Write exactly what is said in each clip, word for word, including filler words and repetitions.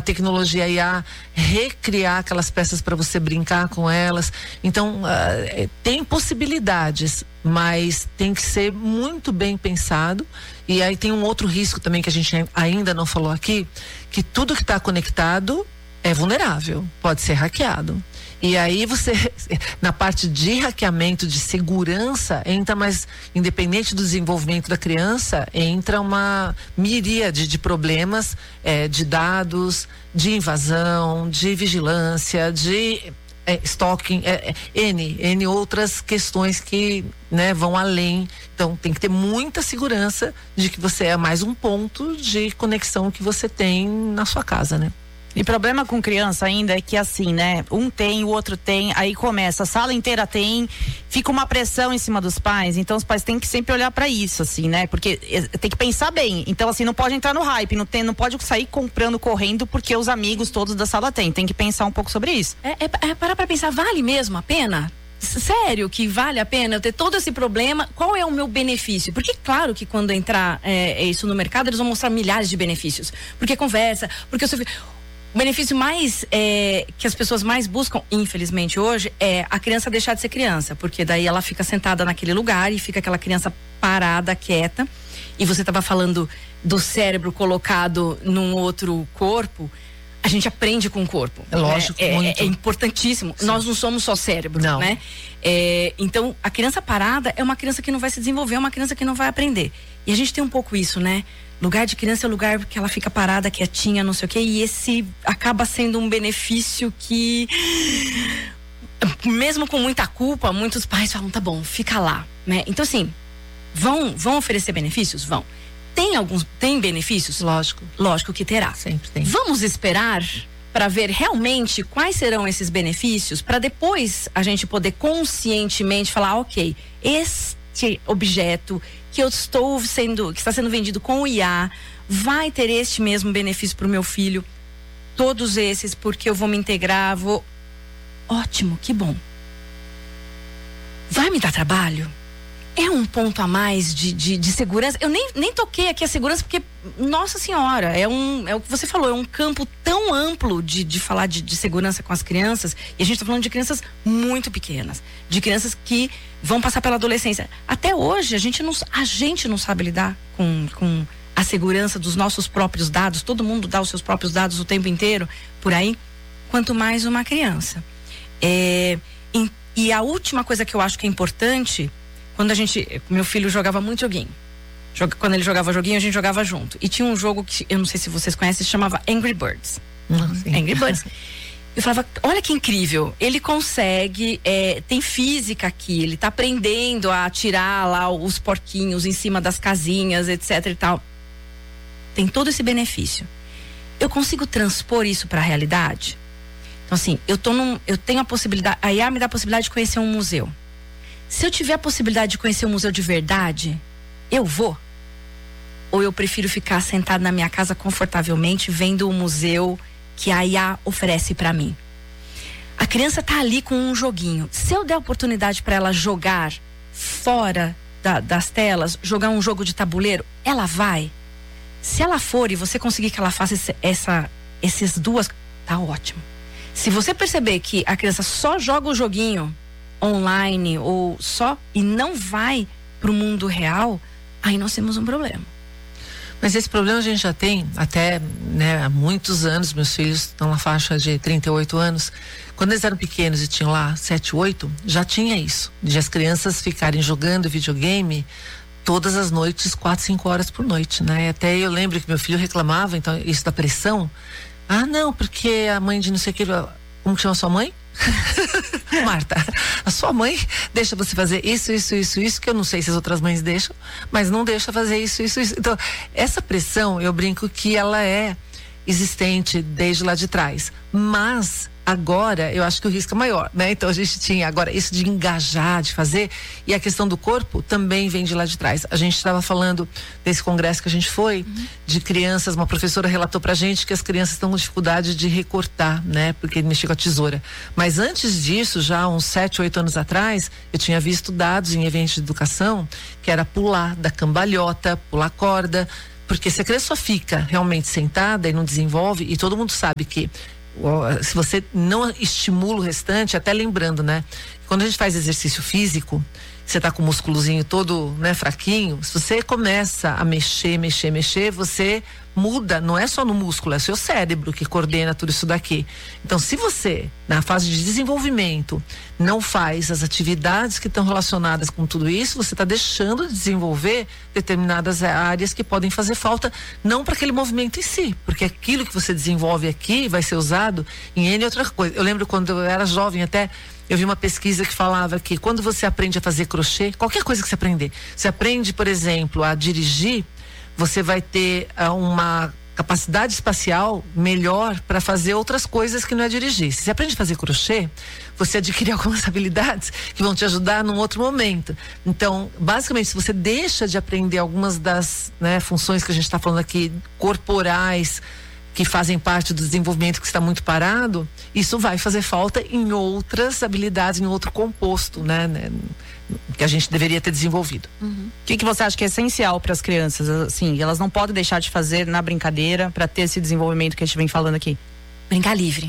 tecnologia I A, recriar aquelas peças para você brincar com elas. Então, uh, tem possibilidades, mas tem que ser muito bem pensado. E aí tem um outro risco também que a gente ainda não falou aqui, que tudo que está conectado é vulnerável, pode ser hackeado. E aí você, na parte de hackeamento, de segurança, entra mais, independente do desenvolvimento da criança, entra uma miríade de problemas, é, de dados, de invasão, de vigilância, de é, stalking, é, é, N, N outras questões que, né, vão além. Então tem que ter muita segurança de que você é mais um ponto de conexão que você tem na sua casa, né? E problema com criança ainda é que assim, né? Um tem, o outro tem, aí começa, a sala inteira tem, fica uma pressão em cima dos pais, então os pais têm que sempre olhar pra isso, assim, né? Porque tem que pensar bem, então assim, não pode entrar no hype, não, tem, não pode sair comprando, correndo, porque os amigos todos da sala têm, tem que pensar um pouco sobre isso. É, é, é parar pra pensar, vale mesmo a pena? Sério que vale a pena eu ter todo esse problema? Qual é o meu benefício? Porque claro que quando entrar é, isso no mercado, eles vão mostrar milhares de benefícios, porque conversa, porque o seu filho... O benefício mais, é, que as pessoas mais buscam, infelizmente hoje, é a criança deixar de ser criança, porque daí ela fica sentada naquele lugar e fica aquela criança parada, quieta, e você estava falando do cérebro colocado num outro corpo. A gente aprende com o corpo. É lógico, né? muito. É, é importantíssimo. Sim. Nós não somos só cérebro, não. né? É, então, a criança parada é uma criança que não vai se desenvolver, é uma criança que não vai aprender. E a gente tem um pouco isso, né? Lugar de criança é lugar que ela fica parada, quietinha, não sei o quê. E esse acaba sendo um benefício que, mesmo com muita culpa, muitos pais falam, tá bom, fica lá, né? Então, assim, vão, vão oferecer benefícios? Vão. Tem alguns, tem benefícios? Lógico. Lógico que terá. Sempre tem. Vamos esperar para ver realmente quais serão esses benefícios, para depois a gente poder conscientemente falar, ok, este objeto que eu estou sendo, que está sendo vendido com o I A, vai ter este mesmo benefício para o meu filho, todos esses, porque eu vou me integrar, vou... Ótimo, que bom. Vai me dar trabalho? É um ponto a mais de, de, de segurança. Eu nem, nem toquei aqui a segurança porque, nossa senhora, é, um, é o que você falou, é um campo tão amplo de, de falar de, de segurança com as crianças. E a gente está falando de crianças muito pequenas, de crianças que vão passar pela adolescência. Até hoje, a gente não, a gente não sabe lidar com, com a segurança dos nossos próprios dados. Todo mundo dá os seus próprios dados o tempo inteiro, por aí. Quanto mais uma criança. É, e, e a última coisa que eu acho que é importante... Quando a gente, meu filho jogava muito joguinho. Joga, quando ele jogava joguinho, a gente jogava junto. E tinha um jogo que, eu não sei se vocês conhecem, se chamava Angry Birds. Uhum. Angry Birds. Eu falava, olha que incrível, ele consegue, é, tem física aqui, ele tá aprendendo a atirar lá os porquinhos em cima das casinhas, etc e tal. Tem todo esse benefício. Eu consigo transpor isso para a realidade? Então assim, eu tô num, eu tenho a possibilidade, a I A me dá a possibilidade de conhecer um museu. Se eu tiver a possibilidade de conhecer um museu de verdade, eu vou? Ou eu prefiro ficar sentado na minha casa confortavelmente vendo o museu que a I A oferece para mim? A criança tá ali com um joguinho. Se eu der oportunidade para ela jogar fora da, das telas, jogar um jogo de tabuleiro, ela vai? Se ela for e você conseguir que ela faça esse, essa, essas duas, tá ótimo. Se você perceber que a criança só joga o joguinho online ou só e não vai pro mundo real, aí nós temos um problema. Mas esse problema a gente já tem até, né, há muitos anos. Meus filhos estão na faixa de trinta e oito anos. Quando eles eram pequenos e tinham lá sete, oito, já tinha isso, de as crianças ficarem jogando videogame todas as noites, quatro, cinco horas por noite, né? Até eu lembro que meu filho reclamava, então, isso da pressão. Ah, não, porque a mãe de não sei o que, como que chama a sua mãe? Marta, a sua mãe deixa você fazer isso, isso, isso, isso, que eu não sei se as outras mães deixam, mas não deixa fazer isso, isso, isso. Então, essa pressão, eu brinco que ela é existente desde lá de trás, mas agora eu acho que o risco é maior, né? Então a gente tinha agora isso de engajar, de fazer, e a questão do corpo também vem de lá de trás. A gente estava falando desse congresso que a gente foi, uhum. de crianças, uma professora relatou pra gente que as crianças estão com dificuldade de recortar, né? Porque mexer com a tesoura. Mas antes disso, já uns sete, oito anos atrás, eu tinha visto dados em eventos de educação que era pular da cambalhota, pular corda, Porque se a criança só fica realmente sentada e não desenvolve, e todo mundo sabe que ó, se você não estimula o restante, até lembrando, né? Quando a gente faz exercício físico, você tá com o músculozinho todo, né, fraquinho, se você começa a mexer, mexer, mexer, você muda, não é só no músculo, é o seu cérebro que coordena tudo isso daqui. Então, se você, na fase de desenvolvimento, não faz as atividades que estão relacionadas com tudo isso, você está deixando de desenvolver determinadas áreas que podem fazer falta, não para aquele movimento em si, porque aquilo que você desenvolve aqui vai ser usado em N outra coisa. Eu lembro quando eu era jovem até, eu vi uma pesquisa que falava que quando você aprende a fazer crochê, qualquer coisa que você aprender, você aprende, por exemplo, a dirigir, você vai ter uh, uma capacidade espacial melhor para fazer outras coisas que não é dirigir. Se você aprende a fazer crochê, você adquire algumas habilidades que vão te ajudar num outro momento. Então, basicamente, se você deixa de aprender algumas das, né, funções que a gente está falando aqui, corporais, que fazem parte do desenvolvimento que está muito parado, isso vai fazer falta em outras habilidades, em outro composto, né, né que a gente deveria ter desenvolvido. Uhum. O que, que você acha que é essencial para as crianças? Assim, elas não podem deixar de fazer na brincadeira para ter esse desenvolvimento que a gente vem falando aqui? Brincar livre.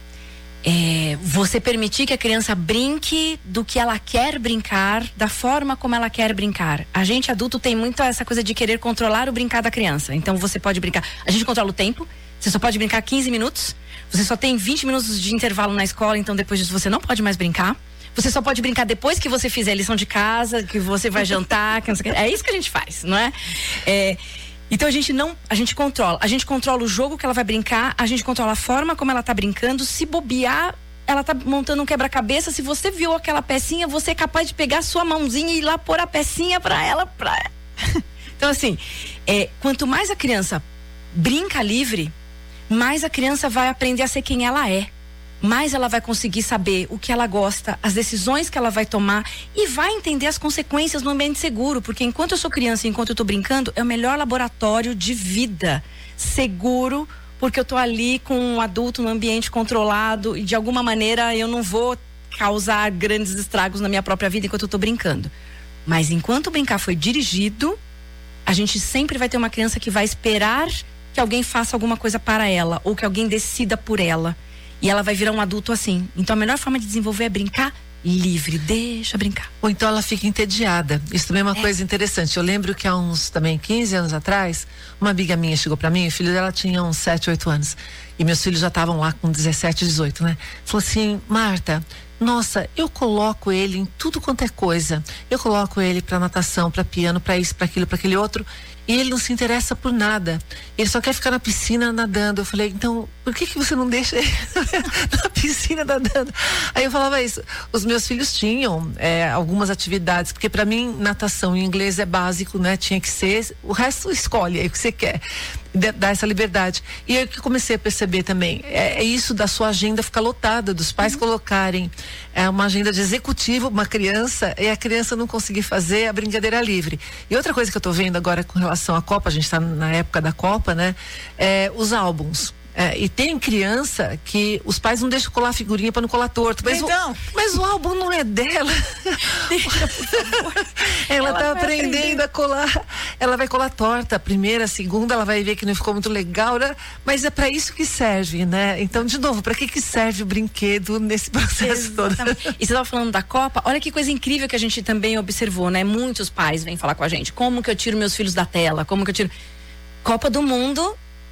É, você permitir que a criança brinque do que ela quer brincar, da forma como ela quer brincar. A gente adulto tem muito essa coisa de querer controlar o brincar da criança. Então você pode brincar, a gente controla o tempo, você só pode brincar quinze minutos, você só tem vinte minutos de intervalo na escola, então depois disso você não pode mais brincar. Você só pode brincar depois que você fizer a lição de casa, que você vai jantar, que não sei o que. É isso que a gente faz, não é? É, então a gente não, a gente controla, a gente controla o jogo que ela vai brincar, a gente controla a forma como ela tá brincando. Se bobear, ela tá montando um quebra-cabeça, se você viu aquela pecinha, você é capaz de pegar a sua mãozinha e ir lá pôr a pecinha pra ela, pra... Então assim, é, quanto mais a criança brinca livre, mais a criança vai aprender a ser quem ela é. Mais ela vai conseguir saber o que ela gosta, as decisões que ela vai tomar e vai entender as consequências no ambiente seguro, porque enquanto eu sou criança e enquanto eu tô brincando, é o melhor laboratório de vida, seguro, porque eu tô ali com um adulto no ambiente controlado e de alguma maneira eu não vou causar grandes estragos na minha própria vida enquanto eu tô brincando. Mas enquanto o brincar foi dirigido, a gente sempre vai ter uma criança que vai esperar que alguém faça alguma coisa para ela ou que alguém decida por ela. E ela vai virar um adulto assim. Então a melhor forma de desenvolver é brincar livre, deixa brincar. Ou então ela fica entediada. Isso também é uma é. coisa interessante. Eu lembro que há uns também quinze anos atrás, uma amiga minha chegou pra mim, o filho dela tinha uns sete, oito anos. E meus filhos já estavam lá com dezessete, dezoito, né? Falou assim: Marta, nossa, eu coloco ele em tudo quanto é coisa. Eu coloco ele pra natação, pra piano, pra isso, pra aquilo, pra aquele outro. E ele não se interessa por nada. Ele só quer ficar na piscina nadando. Eu falei, então, por que que você não deixa ele na piscina nadando? Aí eu falava isso. Os meus filhos tinham é, algumas atividades, porque para mim natação em inglês é básico, né? Tinha que ser, o resto escolhe aí o que você quer. Dar essa liberdade. E aí que comecei a perceber também, é, é isso da sua agenda ficar lotada, dos pais uhum. colocarem é, uma agenda de executivo, uma criança, e a criança não conseguir fazer a brincadeira livre. E outra coisa que eu tô vendo agora com relação à Copa, a gente tá na época da Copa, né? É, os álbuns. É, e tem criança que os pais não deixam colar figurinha para não colar torto. Mas, então. o, mas o álbum não é dela. Deixa, por favor. Ela, ela tá aprendendo, aprendendo a colar. Ela vai colar torta. A primeira, a segunda, ela vai ver que não ficou muito legal, né? Mas é para isso que serve, né? Então, de novo, para que que serve o brinquedo nesse processo Exatamente. todo? E você estava falando da Copa, olha que coisa incrível que a gente também observou, né? Muitos pais vêm falar com a gente. Como que eu tiro meus filhos da tela? Como que eu tiro... Copa do Mundo...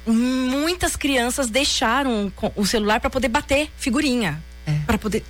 Muitas crianças deixaram o celular para poder bater figurinha, é. para poder.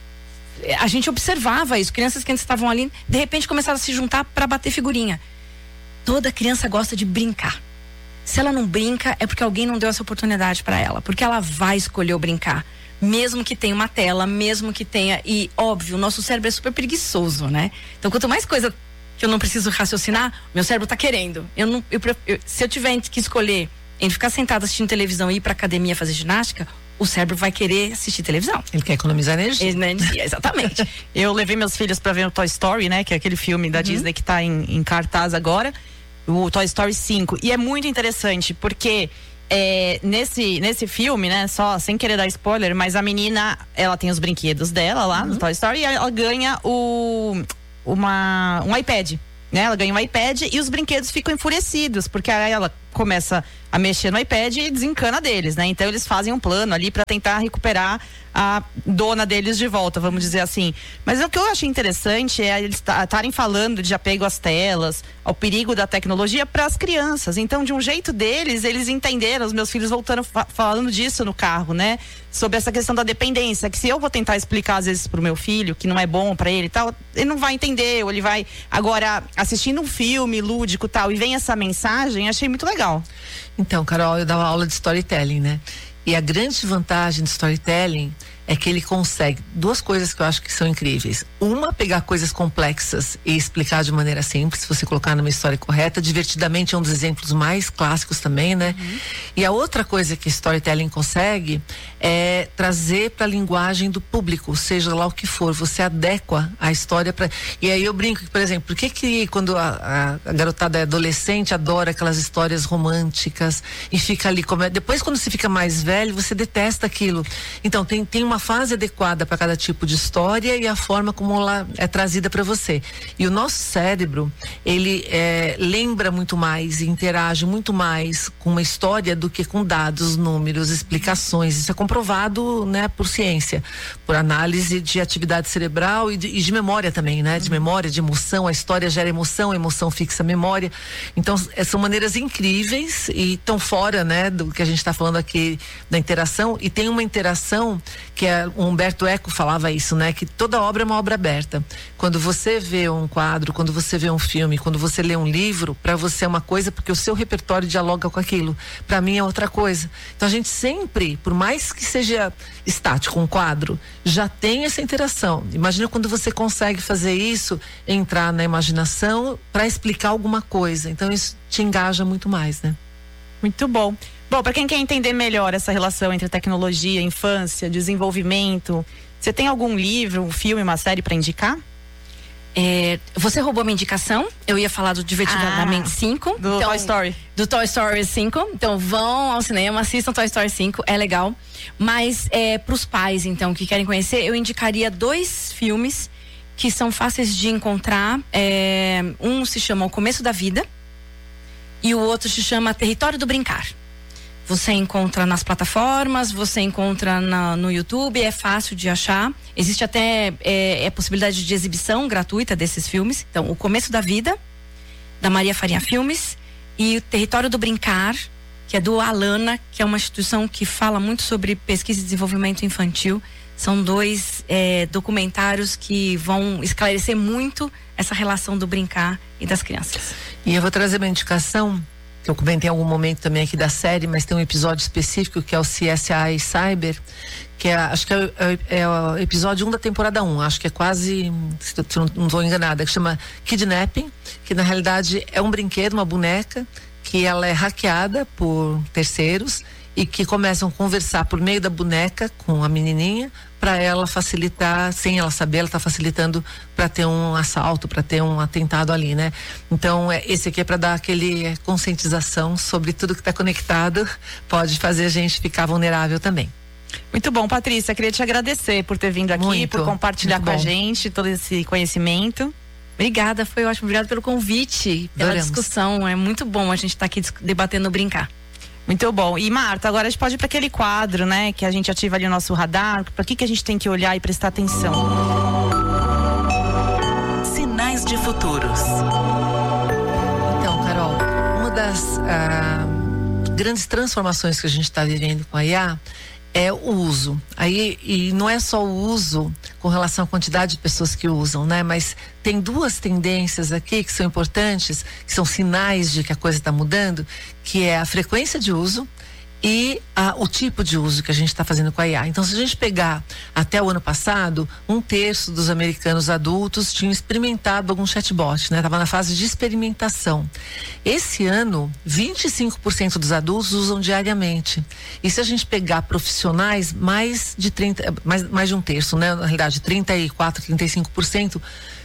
A gente observava isso, crianças que antes estavam ali, de repente começaram a se juntar para bater figurinha. Toda criança gosta de brincar. Se ela não brinca, é porque alguém não deu essa oportunidade para ela, porque ela vai escolher o brincar, mesmo que tenha uma tela, mesmo que tenha. E óbvio, o nosso cérebro é super preguiçoso, né? Então, quanto mais coisa que eu não preciso raciocinar, meu cérebro tá querendo. Eu não, eu, eu, se eu tiver que escolher em ficar sentado assistindo televisão e ir pra academia fazer ginástica, o cérebro vai querer assistir televisão. Ele quer economizar energia. energia exatamente. Eu levei meus filhos pra ver o Toy Story, né? Que é aquele filme da uhum. Disney que tá em, em cartaz agora. O Toy Story cinco. E é muito interessante, porque é, nesse, nesse filme, né? Só sem querer dar spoiler, mas a menina, ela tem os brinquedos dela lá uhum. no Toy Story e ela ganha o, uma, um iPad. Né? Ela ganha um iPad e os brinquedos ficam enfurecidos, porque aí ela começa a mexer no iPad e desencana deles, né? Então eles fazem um plano ali para tentar recuperar a dona deles de volta, vamos dizer assim. Mas o que eu achei interessante é eles estarem falando de apego às telas, ao perigo da tecnologia para as crianças. Então, de um jeito deles, eles entenderam, os meus filhos voltando fa- falando disso no carro, né? Sobre essa questão da dependência, que se eu vou tentar explicar às vezes pro meu filho que não é bom para ele e tal, ele não vai entender, ou ele vai agora assistindo um filme lúdico e tal, e vem essa mensagem, achei muito legal. Então, Carol, eu dava aula de storytelling, né? E a grande vantagem do storytelling é que ele consegue duas coisas que eu acho que são incríveis. Uma, pegar coisas complexas e explicar de maneira simples, se você colocar numa história correta. Divertidamente é um dos exemplos mais clássicos também, né? Uhum. E a outra coisa que storytelling consegue é trazer para a linguagem do público, seja lá o que for, você adequa a história para. E aí eu brinco que, por exemplo, por que que quando a, a, a garotada é adolescente adora aquelas histórias românticas e fica ali, como é... depois quando você fica mais velho, você detesta aquilo. Então tem, tem uma fase adequada para cada tipo de história e a forma como ela é trazida para você. E o nosso cérebro, ele é, lembra muito mais e interage muito mais com uma história do que com dados, números, explicações. Isso é comprovado, né, por ciência, por análise de atividade cerebral e de, e de memória também, né? De memória, de emoção. A história gera emoção, a emoção fixa a memória. Então, são maneiras incríveis e estão fora, né, do que a gente está falando aqui da interação. E tem uma interação que é, o Humberto Eco falava isso, né? Que toda obra é uma obra aberta. Quando você vê um quadro, quando você vê um filme, quando você lê um livro, para você é uma coisa porque o seu repertório dialoga com aquilo. Para mim é outra coisa. Então a gente sempre, por mais que seja estático um quadro, já tem essa interação. Imagina quando você consegue fazer isso, entrar na imaginação para explicar alguma coisa. Então isso te engaja muito mais, né? Muito bom. Bom, para quem quer entender melhor essa relação entre tecnologia, infância, desenvolvimento, você tem algum livro, um filme, uma série para indicar? É, você roubou a minha indicação. Eu ia falar do Divertidamente ah, cinco. Do então, Toy Story. Do Toy Story cinco. Então vão ao cinema, assistam Toy Story cinco, é legal. Mas é, para os pais, então, que querem conhecer, eu indicaria dois filmes que são fáceis de encontrar. É, um se chama O Começo da Vida e o outro se chama Território do Brincar. Você encontra nas plataformas, você encontra na, no YouTube, é fácil de achar. Existe até é, é possibilidade de exibição gratuita desses filmes. Então, O Começo da Vida, da Maria Farinha Filmes, e o Território do Brincar, que é do Alana, que é uma instituição que fala muito sobre pesquisa e desenvolvimento infantil. São dois é, documentários que vão esclarecer muito essa relação do brincar e das crianças. E eu vou trazer uma indicação que eu comentei em algum momento também aqui da série, mas tem um episódio específico que é o C S I Cyber, que é, acho que é, é, é o episódio um da temporada um, acho que é quase, se eu não estou enganada, que chama Kidnapping, que na realidade é um brinquedo, uma boneca, que ela é hackeada por terceiros e que começam a conversar por meio da boneca com a menininha, para ela facilitar, sem ela saber, ela está facilitando para ter um assalto, para ter um atentado ali, né? Então, é, esse aqui é para dar aquele é, conscientização sobre tudo que está conectado, pode fazer a gente ficar vulnerável também. Muito bom, Patrícia, queria te agradecer por ter vindo aqui, muito, por compartilhar com a gente todo esse conhecimento. Obrigada, foi ótimo, obrigada pelo convite, pela Adoramos. discussão, é muito bom a gente estar tá aqui debatendo brincar. Muito bom. E Marta, agora a gente pode ir para aquele quadro, né? Que a gente ativa ali o nosso radar. Para que que a gente tem que olhar e prestar atenção? Sinais de futuros. Então, Carol, uma das ah, grandes transformações que a gente está vivendo com a I A é o uso. Aí, e não é só o uso com relação à quantidade de pessoas que usam, né? Mas tem duas tendências aqui que são importantes, que são sinais de que a coisa está mudando, que é a frequência de uso e a, o tipo de uso que a gente está fazendo com a I A. Então, se a gente pegar até o ano passado, um terço dos americanos adultos tinham experimentado algum chatbot, né? Estava na fase de experimentação. Esse ano, vinte e cinco por cento dos adultos usam diariamente. E se a gente pegar profissionais, mais de trinta, mais, mais de um terço, né? Na realidade, trinta e quatro, trinta e cinco por cento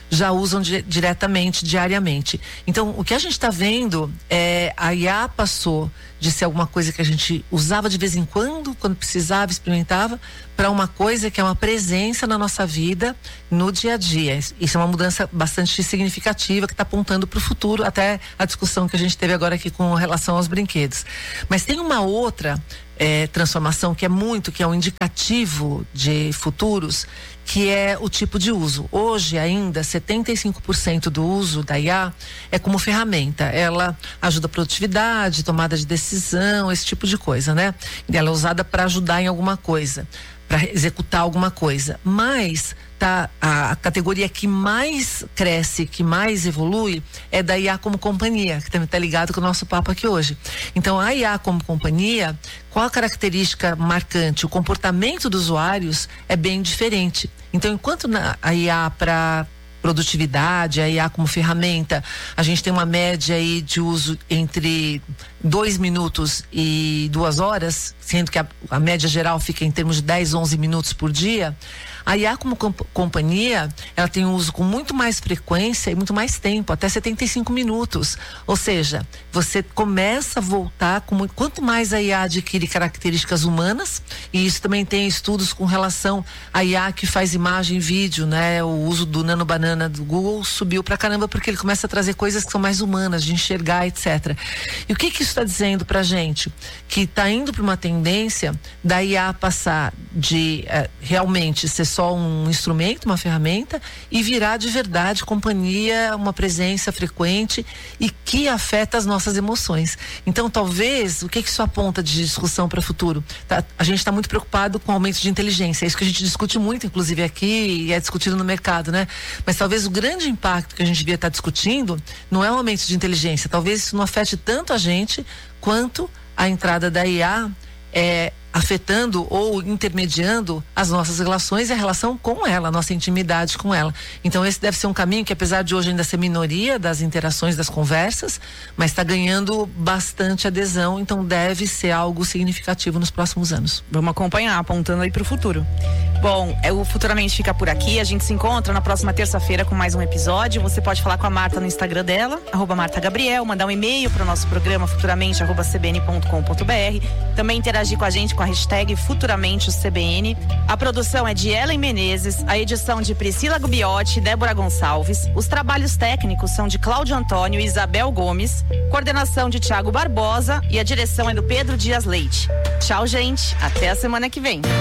já usam di- diretamente, diariamente. Então, o que a gente está vendo é a I A passou de ser alguma coisa que a gente usava de vez em quando, quando precisava, experimentava, para uma coisa que é uma presença na nossa vida, no dia a dia. Isso é uma mudança bastante significativa que está apontando para o futuro, até a discussão que a gente teve agora aqui com relação aos brinquedos. Mas tem uma outra é, transformação que é muito, que é um indicativo de futuros, que é o tipo de uso. Hoje ainda setenta e cinco por cento do uso da I A é como ferramenta. Ela ajuda a produtividade, tomada de decisão, esse tipo de coisa, né? Ela é usada para ajudar em alguma coisa, para executar alguma coisa. Mas tá, a, a categoria que mais cresce, que mais evolui, é da I A como companhia, que também está ligado com o nosso papo aqui hoje. Então, a I A como companhia, qual a característica marcante? O comportamento dos usuários é bem diferente. Então, enquanto na, a I A para produtividade, a I A como ferramenta, a gente tem uma média aí de uso entre dois minutos e duas horas, sendo que a, a média geral fica em termos de dez, onze minutos por dia. A I A como comp- companhia, ela tem um uso com muito mais frequência e muito mais tempo, até setenta e cinco minutos. Ou seja, você começa a voltar com muito, quanto mais a I A adquire características humanas, e isso também tem estudos com relação à I A que faz imagem e vídeo, né? O uso do Nano Banana do Google subiu pra caramba porque ele começa a trazer coisas que são mais humanas, de enxergar, etcétera. E o que que isso está dizendo pra gente? Que está indo para uma tendência da I A passar de eh, realmente ser só um instrumento, uma ferramenta, e virar de verdade companhia, uma presença frequente e que afeta as nossas emoções. Então, talvez, o que que isso aponta de discussão para o futuro? Tá, a gente está muito preocupado com o aumento de inteligência, é isso que a gente discute muito, inclusive aqui, e é discutido no mercado, né? Mas talvez o grande impacto que a gente devia estar discutindo não é o aumento de inteligência, talvez isso não afete tanto a gente quanto a entrada da I A é, afetando ou intermediando as nossas relações e a relação com ela, a nossa intimidade com ela. Então esse deve ser um caminho que, apesar de hoje ainda ser minoria das interações, das conversas, mas está ganhando bastante adesão, então deve ser algo significativo nos próximos anos. Vamos acompanhar, apontando aí para o futuro. Bom, é, o Futuramente fica por aqui, a gente se encontra na próxima terça-feira com mais um episódio. Você pode falar com a Marta no Instagram dela, arroba Marta Gabriel, mandar um e-mail para o nosso programa futuramente arroba c b n ponto com ponto b r, também interagir com a gente com a hashtag Futuramente C B N. A produção é de Ellen Menezes, a edição de Priscila Gubiotti e Débora Gonçalves. Os trabalhos técnicos são de Cláudio Antônio e Isabel Gomes, coordenação de Thiago Barbosa e a direção é do Pedro Dias Leite. Tchau, gente. Até a semana que vem.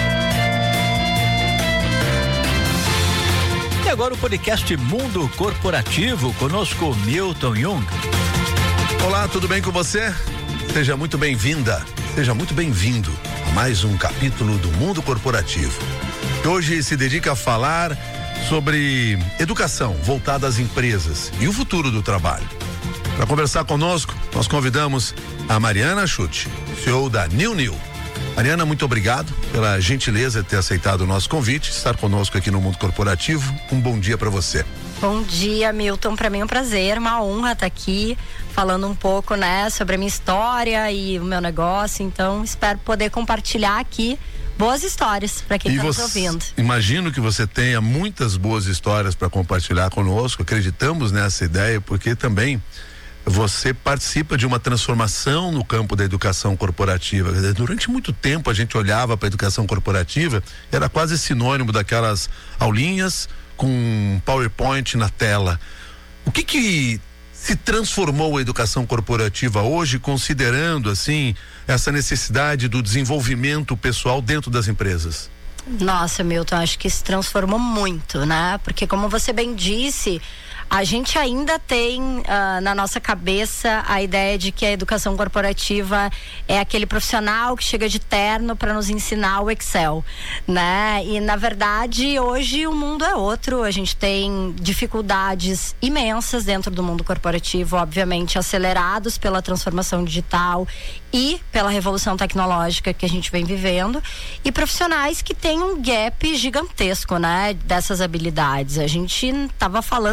E agora o podcast Mundo Corporativo, conosco Milton Jung. Olá, tudo bem com você? Seja muito bem-vinda, seja muito bem-vindo a mais um capítulo do Mundo Corporativo, que hoje se dedica a falar sobre educação voltada às empresas e o futuro do trabalho. Para conversar conosco, nós convidamos a Mariana Schutt, C E O da New New. Mariana, muito obrigado pela gentileza de ter aceitado o nosso convite, estar conosco aqui no Mundo Corporativo. Um bom dia para você. Bom dia, Milton. Para mim é um prazer, uma honra estar aqui falando um pouco, né, sobre a minha história e o meu negócio. Então, espero poder compartilhar aqui boas histórias para quem está nos ouvindo. Imagino que você tenha muitas boas histórias para compartilhar conosco. Acreditamos nessa ideia porque também você participa de uma transformação no campo da educação corporativa. Durante muito tempo a gente olhava para a educação corporativa, era quase sinônimo daquelas aulinhas com PowerPoint na tela. O que que se transformou a educação corporativa hoje, considerando assim essa necessidade do desenvolvimento pessoal dentro das empresas? Nossa, Milton, acho que se transformou muito, né? Porque, como você bem disse, a gente ainda tem uh, na nossa cabeça a ideia de que a educação corporativa é aquele profissional que chega de terno para nos ensinar o Excel, né? E na verdade hoje o mundo é outro, a gente tem dificuldades imensas dentro do mundo corporativo, obviamente acelerados pela transformação digital e pela revolução tecnológica que a gente vem vivendo, e profissionais que têm um gap gigantesco, né? Dessas habilidades. A gente estava falando aqui nos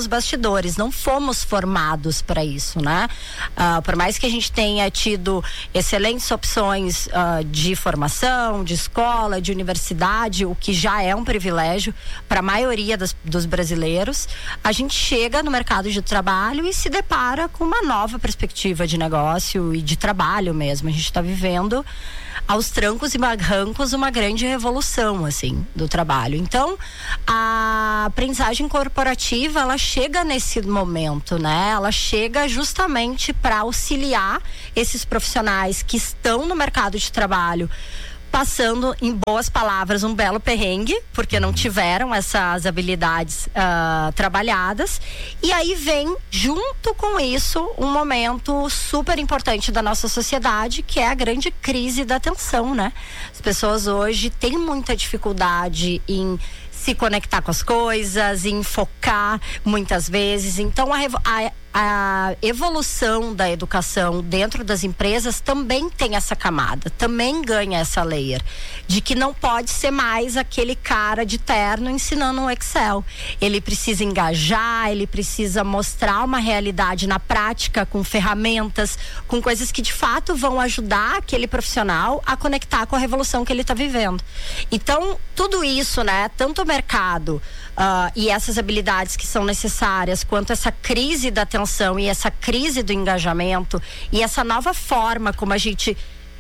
nos bastidores, não fomos formados para isso, né? Uh, por mais que a gente tenha tido excelentes opções uh, de formação, de escola, de universidade, o que já é um privilégio para a maioria das, dos brasileiros, a gente chega no mercado de trabalho e se depara com uma nova perspectiva de negócio e de trabalho mesmo. A gente está vivendo aos trancos e barrancos uma grande revolução, assim, do trabalho. Então, a aprendizagem corporativa, ela chega nesse momento, né? Ela chega justamente para auxiliar esses profissionais que estão no mercado de trabalho, passando, em boas palavras, um belo perrengue, porque não tiveram essas habilidades uh, trabalhadas. E aí vem, junto com isso, um momento super importante da nossa sociedade, que é a grande crise da atenção, né? As pessoas hoje têm muita dificuldade em se conectar com as coisas, em focar muitas vezes. Então, a, a, a evolução da educação dentro das empresas também tem essa camada, também ganha essa layer, de que não pode ser mais aquele cara de terno ensinando um Excel. Ele precisa engajar, ele precisa mostrar uma realidade na prática, com ferramentas, com coisas que de fato vão ajudar aquele profissional a conectar com a revolução que ele está vivendo. Então, tudo isso, né, tanto o mercado uh, e essas habilidades que são necessárias, quanto essa crise da atenção e essa crise do engajamento e essa nova forma como a gente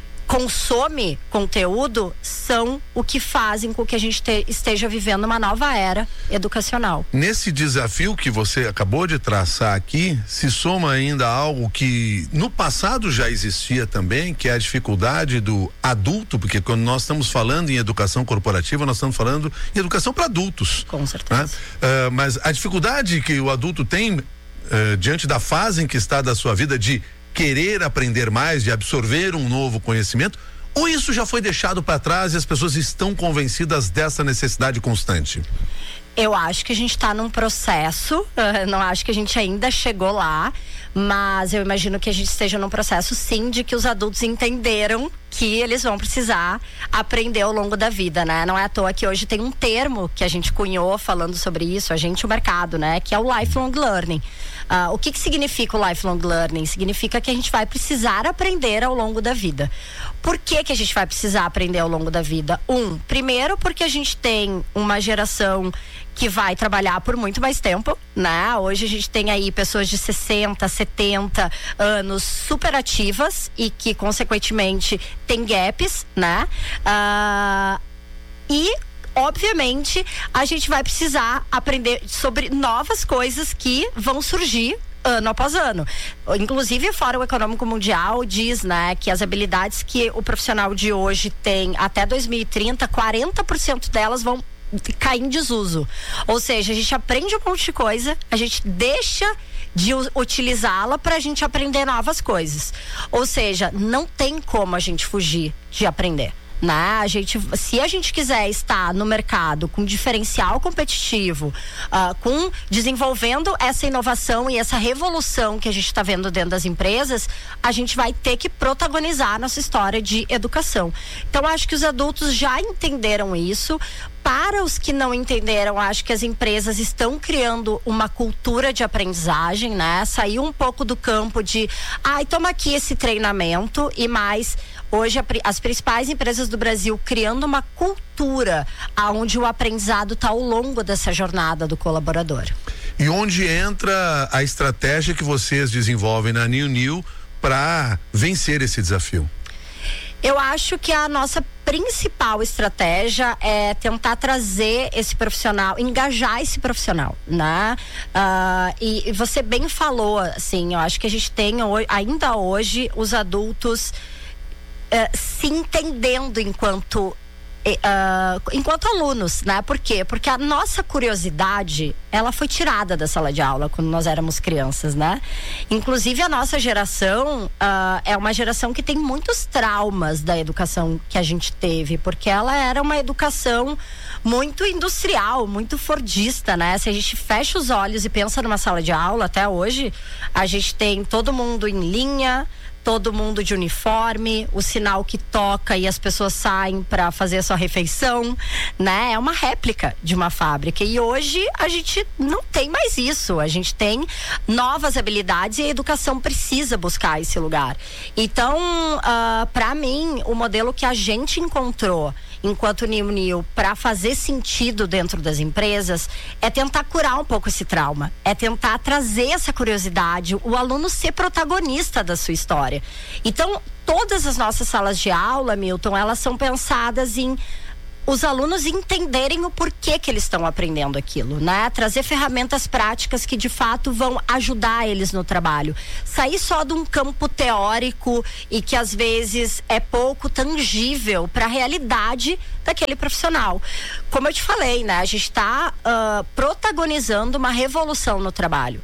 consome conteúdo, são o que fazem com que a gente te, esteja vivendo uma nova era educacional. Nesse desafio que você acabou de traçar aqui, se soma ainda algo que no passado já existia também, que é a dificuldade do adulto, porque quando nós estamos falando em educação corporativa, nós estamos falando em educação para adultos. Com certeza. Né? Uh, mas a dificuldade que o adulto tem uh, diante da fase em que está da sua vida de querer aprender mais, de absorver um novo conhecimento, ou isso já foi deixado para trás e as pessoas estão convencidas dessa necessidade constante? Eu acho que a gente está num processo, uh, não acho que a gente ainda chegou lá, mas eu imagino que a gente esteja num processo, sim, de que os adultos entenderam que eles vão precisar aprender ao longo da vida, né? Não é à toa que hoje tem um termo que a gente cunhou falando sobre isso, a gente, o mercado, né? Que é o lifelong learning. Uh, o que que significa o lifelong learning? Significa que a gente vai precisar aprender ao longo da vida. Por que que a gente vai precisar aprender ao longo da vida? Um, primeiro porque a gente tem uma geração que vai trabalhar por muito mais tempo, né? Hoje a gente tem aí pessoas de sessenta, setenta anos super ativas e que, consequentemente, tem gaps, né? Uh, e obviamente, a gente vai precisar aprender sobre novas coisas que vão surgir ano após ano. Inclusive, o Fórum Econômico Mundial diz, né, que as habilidades que o profissional de hoje tem até dois mil e trinta, quarenta por cento delas vão cair em desuso. Ou seja, a gente aprende um monte de coisa, a gente deixa de utilizá-la para a gente aprender novas coisas. Ou seja, não tem como a gente fugir de aprender. Né? A gente, se a gente quiser estar no mercado com diferencial competitivo, uh, com desenvolvendo essa inovação e essa revolução que a gente está vendo dentro das empresas, a gente vai ter que protagonizar a nossa história de educação. Então, acho que os adultos já entenderam isso. Para os que não entenderam, acho que as empresas estão criando uma cultura de aprendizagem, né? Saiu um pouco do campo de, ai, ah, toma aqui esse treinamento e mais. Hoje, as principais empresas do Brasil criando uma cultura onde o aprendizado está ao longo dessa jornada do colaborador. E onde entra a estratégia que vocês desenvolvem na New New para vencer esse desafio? Eu acho que a nossa principal estratégia é tentar trazer esse profissional, engajar esse profissional, né? Uh, e, e você bem falou, assim, eu acho que a gente tem ainda hoje os adultos uh, se entendendo enquanto Uh, enquanto alunos, né? Por quê? Porque a nossa curiosidade, ela foi tirada da sala de aula quando nós éramos crianças, né? Inclusive a nossa geração uh, é uma geração que tem muitos traumas da educação que a gente teve, porque ela era uma educação muito industrial, muito fordista, né? Se a gente fecha os olhos e pensa numa sala de aula, até hoje, a gente tem todo mundo em linha, todo mundo de uniforme, o sinal que toca e as pessoas saem para fazer a sua refeição, né? É uma réplica de uma fábrica e hoje a gente não tem mais isso, a gente tem novas habilidades e a educação precisa buscar esse lugar. Então, uh, para mim, o modelo que a gente encontrou enquanto New New para fazer sentido dentro das empresas é tentar curar um pouco esse trauma, é tentar trazer essa curiosidade, o aluno ser protagonista da sua história. Então, todas as nossas salas de aula, Milton, elas são pensadas em os alunos entenderem o porquê que eles estão aprendendo aquilo, né? Trazer ferramentas práticas que de fato vão ajudar eles no trabalho. Sair só de um campo teórico e que às vezes é pouco tangível para a realidade daquele profissional. Como eu te falei, né? A gente está uh, protagonizando uma revolução no trabalho.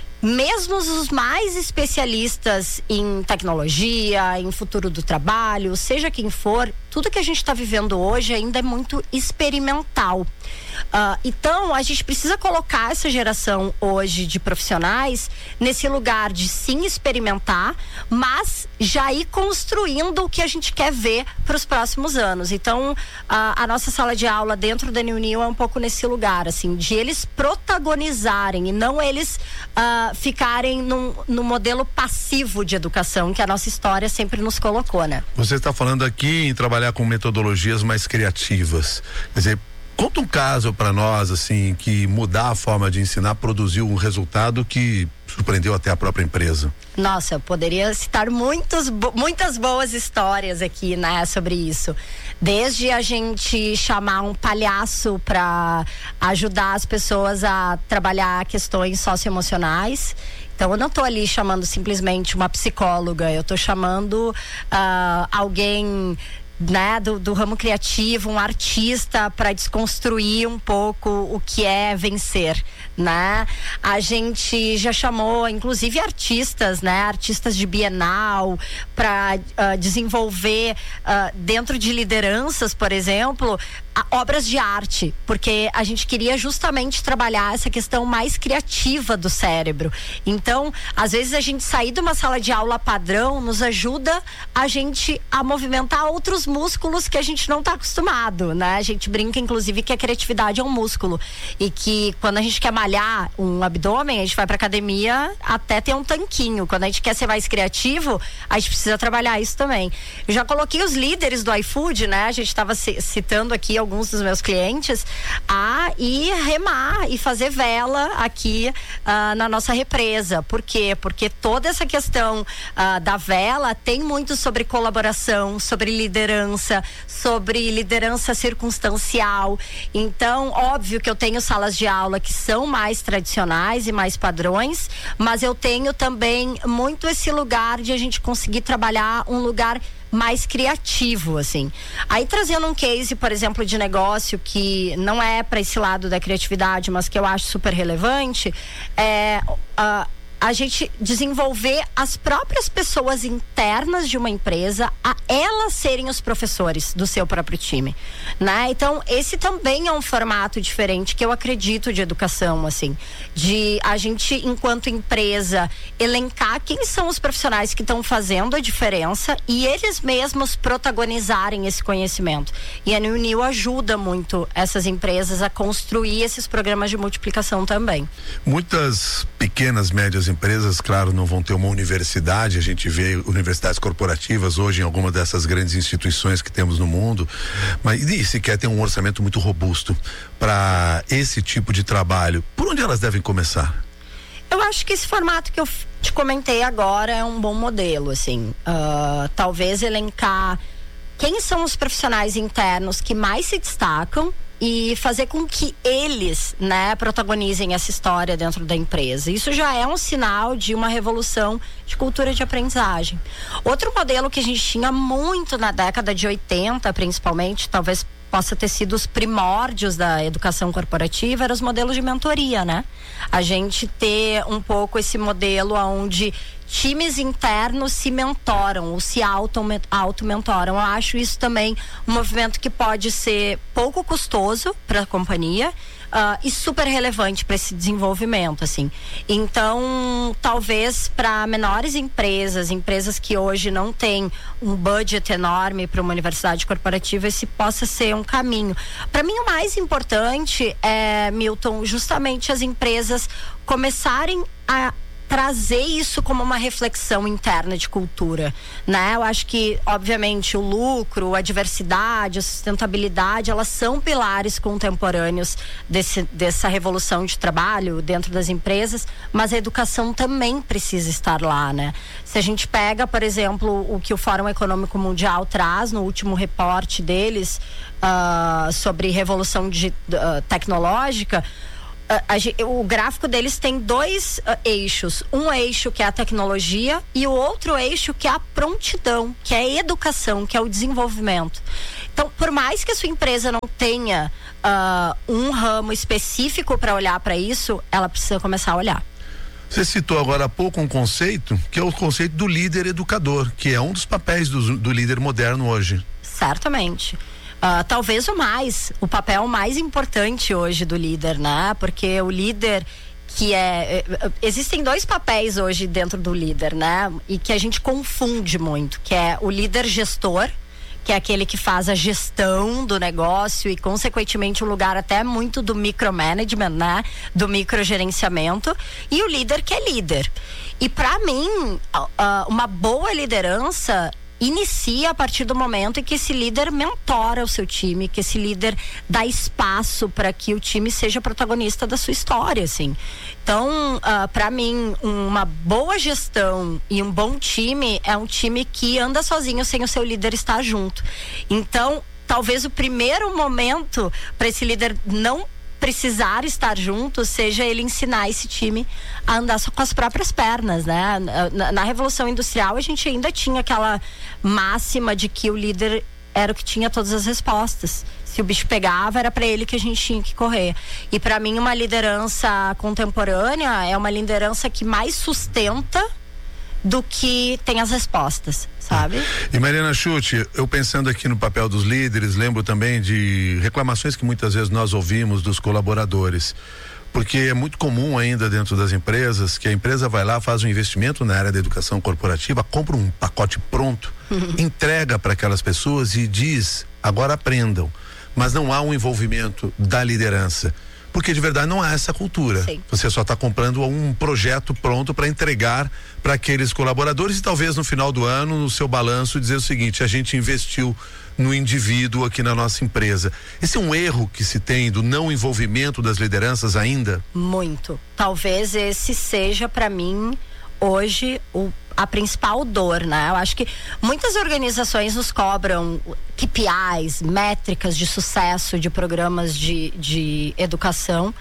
Mesmo os mais especialistas em tecnologia, em futuro do trabalho, seja quem for, tudo que a gente está vivendo hoje ainda é muito experimental. Uh, então, a gente precisa colocar essa geração hoje de profissionais nesse lugar de sim experimentar, mas já ir construindo o que a gente quer ver para os próximos anos. Então, uh, a nossa sala de aula dentro da New New é um pouco nesse lugar, assim, de eles protagonizarem e não eles uh, ficarem num, num modelo passivo de educação que a nossa história sempre nos colocou, né? Você está falando aqui em trabalhar com metodologias mais criativas. Quer dizer, conta um caso para nós, assim, que mudar a forma de ensinar produziu um resultado que surpreendeu até a própria empresa. Nossa, eu poderia citar muitos, muitas boas histórias aqui, né, sobre isso. Desde a gente chamar um palhaço para ajudar as pessoas a trabalhar questões socioemocionais. Então, eu não estou ali chamando simplesmente uma psicóloga, eu estou chamando uh, alguém, né, do, do ramo criativo, um artista, para desconstruir um pouco o que é vencer, né? A gente já chamou, inclusive, artistas, né, artistas de Bienal, para uh, desenvolver uh, dentro de lideranças, por exemplo, a, obras de arte, porque a gente queria justamente trabalhar essa questão mais criativa do cérebro. Então, às vezes a gente sair de uma sala de aula padrão nos ajuda a gente a movimentar outros músculos que a gente não está acostumado, né? A gente brinca, inclusive, que a criatividade é um músculo e que quando a gente quer malhar um abdômen, a gente vai pra academia até ter um tanquinho. Quando a gente quer ser mais criativo, a gente precisa trabalhar isso também. Eu já coloquei os líderes do iFood, né? A gente estava citando aqui alguns dos meus clientes a ir remar e fazer vela aqui uh, na nossa represa. Por quê? Porque toda essa questão uh, da vela tem muito sobre colaboração, sobre liderança, sobre liderança circunstancial. Então, óbvio que eu tenho salas de aula que são mais tradicionais e mais padrões, mas eu tenho também muito esse lugar de a gente conseguir trabalhar um lugar mais criativo, assim. Aí, trazendo um case, por exemplo, de negócio que não é para esse lado da criatividade, mas que eu acho super relevante, é uh, a gente desenvolver as próprias pessoas internas de uma empresa a elas serem os professores do seu próprio time, né? Então, esse também é um formato diferente que eu acredito de educação, assim, de a gente, enquanto empresa, elencar quem são os profissionais que estão fazendo a diferença e eles mesmos protagonizarem esse conhecimento. E a New New ajuda muito essas empresas a construir esses programas de multiplicação também. Muitas pequenas, médias empresas, claro, não vão ter uma universidade. A gente vê universidades corporativas hoje em algumas dessas grandes instituições que temos no mundo, mas e se quer ter um orçamento muito robusto para esse tipo de trabalho, por onde elas devem começar? Eu acho que esse formato que eu te comentei agora é um bom modelo, assim, uh, talvez elencar quem são os profissionais internos que mais se destacam e fazer com que eles, né, protagonizem essa história dentro da empresa. Isso já é um sinal de uma revolução de cultura de aprendizagem. Outro modelo que a gente tinha muito na década de oitenta, principalmente, talvez possa ter sido os primórdios da educação corporativa, eram os modelos de mentoria, né? A gente ter um pouco esse modelo onde times internos se mentoram ou se auto-mentoram. Eu acho isso também um movimento que pode ser pouco custoso para a companhia. Uh, e super relevante para esse desenvolvimento, assim. Então, talvez para menores empresas, empresas que hoje não têm um budget enorme para uma universidade corporativa, esse possa ser um caminho. Para mim, o mais importante é, Milton, justamente as empresas começarem a trazer isso como uma reflexão interna de cultura, né? Eu acho que, obviamente, o lucro, a diversidade, a sustentabilidade, elas são pilares contemporâneos desse, dessa revolução de trabalho dentro das empresas, mas a educação também precisa estar lá, né? Se a gente pega, por exemplo, o que o Fórum Econômico Mundial traz no último reporte deles uh, sobre revolução de, uh, tecnológica, A, a, o gráfico deles tem dois uh, eixos. Um eixo que é a tecnologia e o outro eixo que é a prontidão, que é a educação, que é o desenvolvimento. Então, por mais que a sua empresa não tenha uh, um ramo específico para olhar para isso, ela precisa começar a olhar. Você citou agora há pouco um conceito, que é o conceito do líder educador, que é um dos papéis do, do líder moderno hoje. Certamente. Uh, talvez o mais, o papel mais importante hoje do líder, né? Porque o líder que é... Existem dois papéis hoje dentro do líder, né? E que a gente confunde muito, que é o líder gestor, que é aquele que faz a gestão do negócio e, consequentemente, um lugar até muito do micromanagement, né? Do microgerenciamento. E o líder que é líder. E, para mim, uh, uma boa liderança inicia a partir do momento em que esse líder mentora o seu time, que esse líder dá espaço para que o time seja protagonista da sua história, assim. Então, uh, para mim, uma boa gestão e um bom time é um time que anda sozinho sem o seu líder estar junto. Então, talvez o primeiro momento para esse líder não precisar estar junto seja ele ensinar esse time a andar só com as próprias pernas, né? Na, na Revolução Industrial a gente ainda tinha aquela máxima de que o líder era o que tinha todas as respostas. Se o bicho pegava, era para ele que a gente tinha que correr. E para mim, uma liderança contemporânea é uma liderança que mais sustenta do que tem as respostas, sabe? E Mariana Schutte, eu pensando aqui no papel dos líderes, lembro também de reclamações que muitas vezes nós ouvimos dos colaboradores, porque é muito comum ainda dentro das empresas que a empresa vai lá, faz um investimento na área da educação corporativa, compra um pacote pronto, uhum. entrega para aquelas pessoas e diz, agora aprendam, mas não há um envolvimento da liderança. Porque de verdade não há essa cultura. Sim. Você só está comprando um projeto pronto para entregar para aqueles colaboradores e talvez no final do ano, no seu balanço, dizer o seguinte: a gente investiu no indivíduo aqui na nossa empresa. Esse é um erro que se tem do não envolvimento das lideranças ainda? Muito. Talvez esse seja para mim hoje o a principal dor, né? Eu acho que muitas organizações nos cobram K P Is, métricas de sucesso de programas de, de educação,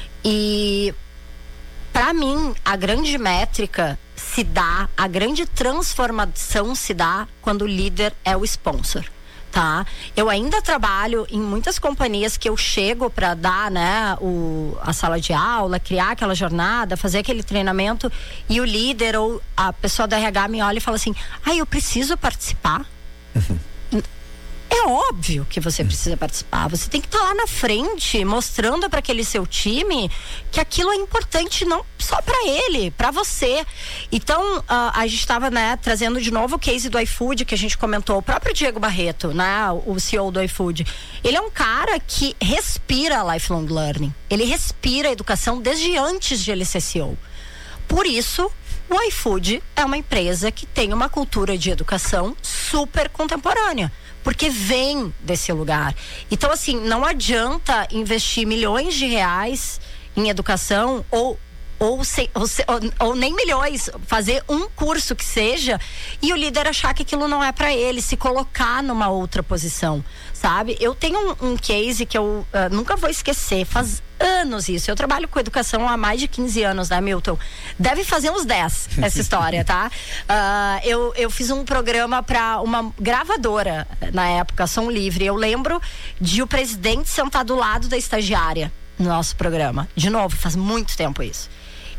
e para mim a grande métrica se dá, a grande transformação se dá quando o líder é o sponsor. Tá? Eu ainda trabalho em muitas companhias que eu chego para dar, né, o, a sala de aula, criar aquela jornada, fazer aquele treinamento, e o líder ou a pessoa do R H me olha e fala assim: ah, eu preciso participar. Uhum. É óbvio que você precisa participar. Você tem que estar lá na frente, mostrando para aquele seu time que aquilo é importante não só para ele, para você. Então, uh, a gente estava, né, trazendo de novo o case do iFood que a gente comentou. O próprio Diego Barreto, né, o C E O do iFood, ele é um cara que respira lifelong learning. Ele respira a educação desde antes de ele ser C E O. Por isso, o iFood é uma empresa que tem uma cultura de educação super contemporânea, porque vem desse lugar. Então, assim, não adianta investir milhões de reais em educação ou ou, se, ou, se, ou, ou nem milhões, fazer um curso que seja, e o líder achar que aquilo não é para ele, se colocar numa outra posição, sabe? Eu tenho um, um case que eu uh, nunca vou esquecer, faz anos isso, eu trabalho com educação há mais de quinze anos, né, Milton? Deve fazer uns dez essa história, tá? Uh, eu, eu fiz um programa para uma gravadora na época, Som Livre. Eu lembro de o presidente sentar do lado da estagiária no nosso programa. De novo, faz muito tempo isso.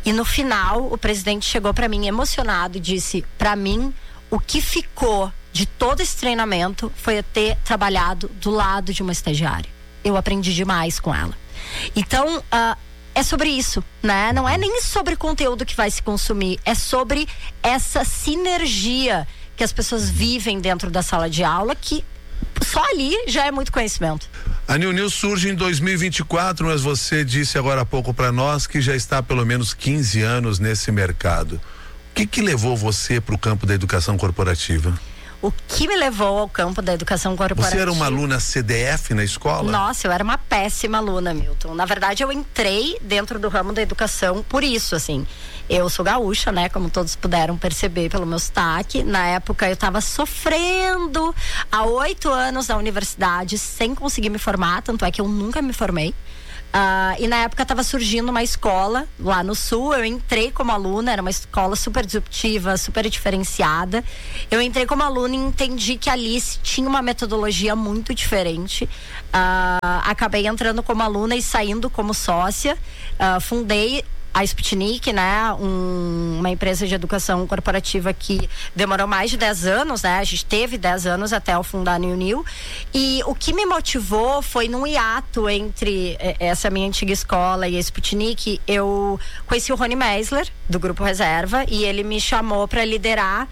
E no final, o presidente chegou para mim emocionado e disse: para mim, o que ficou de todo esse treinamento foi eu ter trabalhado do lado de uma estagiária. Eu aprendi demais com ela. Então, uh, é sobre isso, né? Não é nem sobre o conteúdo que vai se consumir, é sobre essa sinergia que as pessoas vivem dentro da sala de aula, que só ali já é muito conhecimento. A New New surge em dois mil e vinte e quatro, mas você disse agora há pouco para nós que já está há pelo menos quinze anos nesse mercado. O que que levou você para o campo da educação corporativa? O que me levou ao campo da educação corporativa? Você era uma aluna C D F na escola? Nossa, eu era uma péssima aluna, Milton. Na verdade, eu entrei dentro do ramo da educação por isso, assim. Eu sou gaúcha, né? Como todos puderam perceber pelo meu sotaque. Na época, eu estava sofrendo há oito anos na universidade sem conseguir me formar, tanto é que eu nunca me formei. Uh, e na época estava surgindo uma escola lá no sul. Eu entrei como aluna, era uma escola super disruptiva, super diferenciada. Eu entrei como aluna e entendi que ali tinha uma metodologia muito diferente. Uh, acabei entrando como aluna e saindo como sócia. Uh, fundei a Sputnik, né? Um, uma empresa de educação corporativa que demorou mais de dez anos, né? A gente teve dez anos até eu fundar a New New. E o que me motivou foi num hiato entre essa minha antiga escola e a Sputnik. Eu conheci o Rony Meisler, do Grupo Reserva, e ele me chamou para liderar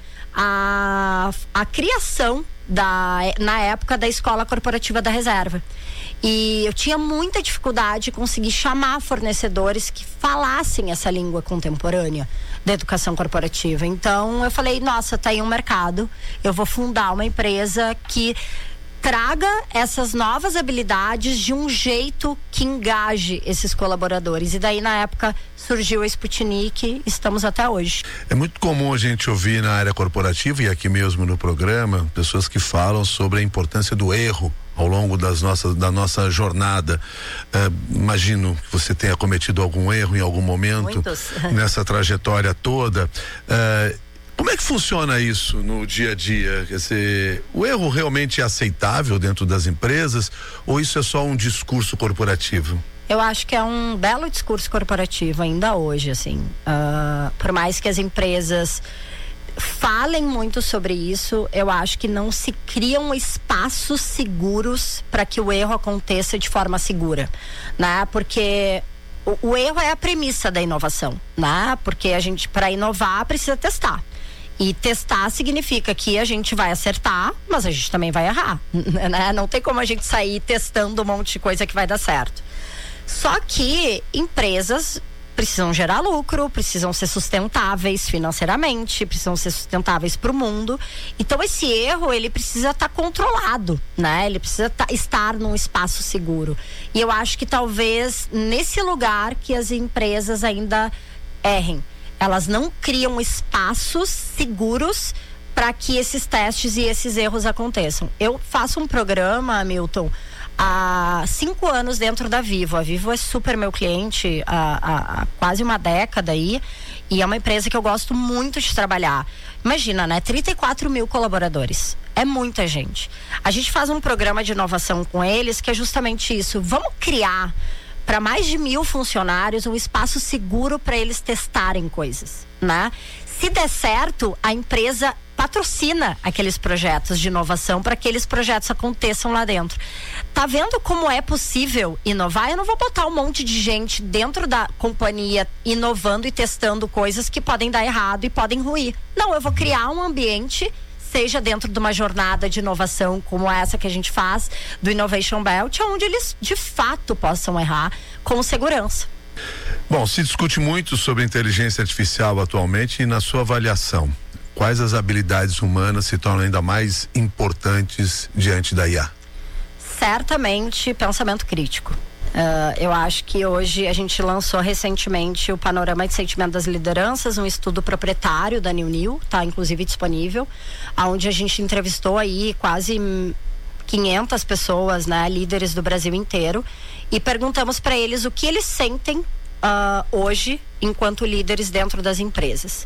a, a criação da, na época da Escola Corporativa da Reserva. E eu tinha muita dificuldade de conseguir chamar fornecedores que falassem essa língua contemporânea da educação corporativa. Então eu falei, nossa, tá aí um mercado, eu vou fundar uma empresa que traga essas novas habilidades de um jeito que engaje esses colaboradores. E daí, na época, surgiu a Sputnik, estamos até hoje. É muito comum a gente ouvir na área corporativa e aqui mesmo no programa, pessoas que falam sobre a importância do erro ao longo das nossas, da nossa jornada. Uh, imagino que você tenha cometido algum erro em algum momento. Muitos. Nessa trajetória toda. Uh, Como é que funciona isso no dia a dia? Quer dizer, o erro realmente é aceitável dentro das empresas ou isso é só um discurso corporativo? Eu acho que é um belo discurso corporativo ainda hoje, assim. Uh, por mais que as empresas falem muito sobre isso, eu acho que não se criam espaços seguros para que o erro aconteça de forma segura, né? Porque o, o erro é a premissa da inovação, né? Porque a gente, para inovar, precisa testar. E testar significa que a gente vai acertar, mas a gente também vai errar, né? Não tem como a gente sair testando um monte de coisa que vai dar certo. Só que empresas precisam gerar lucro, precisam ser sustentáveis financeiramente, precisam ser sustentáveis para o mundo. Então esse erro, ele precisa estar tá controlado, né? Ele precisa tá, estar num espaço seguro. E eu acho que talvez nesse lugar que as empresas ainda errem. Elas não criam espaços seguros para que esses testes e esses erros aconteçam. Eu faço um programa, Milton, há cinco anos dentro da Vivo. A Vivo é super meu cliente há, há, há quase uma década aí, e é uma empresa que eu gosto muito de trabalhar. Imagina, né? trinta e quatro mil colaboradores. É muita gente. A gente faz um programa de inovação com eles que é justamente isso. Vamos criar para mais de mil funcionários um espaço seguro para eles testarem coisas, né? Se der certo, a empresa patrocina aqueles projetos de inovação para que aqueles projetos aconteçam lá dentro. Tá vendo como é possível inovar? Eu não vou botar um monte de gente dentro da companhia inovando e testando coisas que podem dar errado e podem ruir. Não, eu vou criar um ambiente, seja dentro de uma jornada de inovação como essa que a gente faz, do Innovation Belt, onde eles de fato possam errar com segurança. Bom, se discute muito sobre inteligência artificial atualmente, e na sua avaliação, quais as habilidades humanas se tornam ainda mais importantes diante da I A? Certamente pensamento crítico. Uh, eu acho que hoje a gente lançou recentemente o Panorama de Sentimento das Lideranças, um estudo proprietário da New New, tá inclusive disponível, onde a gente entrevistou aí quase quinhentas pessoas, né, líderes do Brasil inteiro, e perguntamos para eles o que eles sentem uh, hoje enquanto líderes dentro das empresas.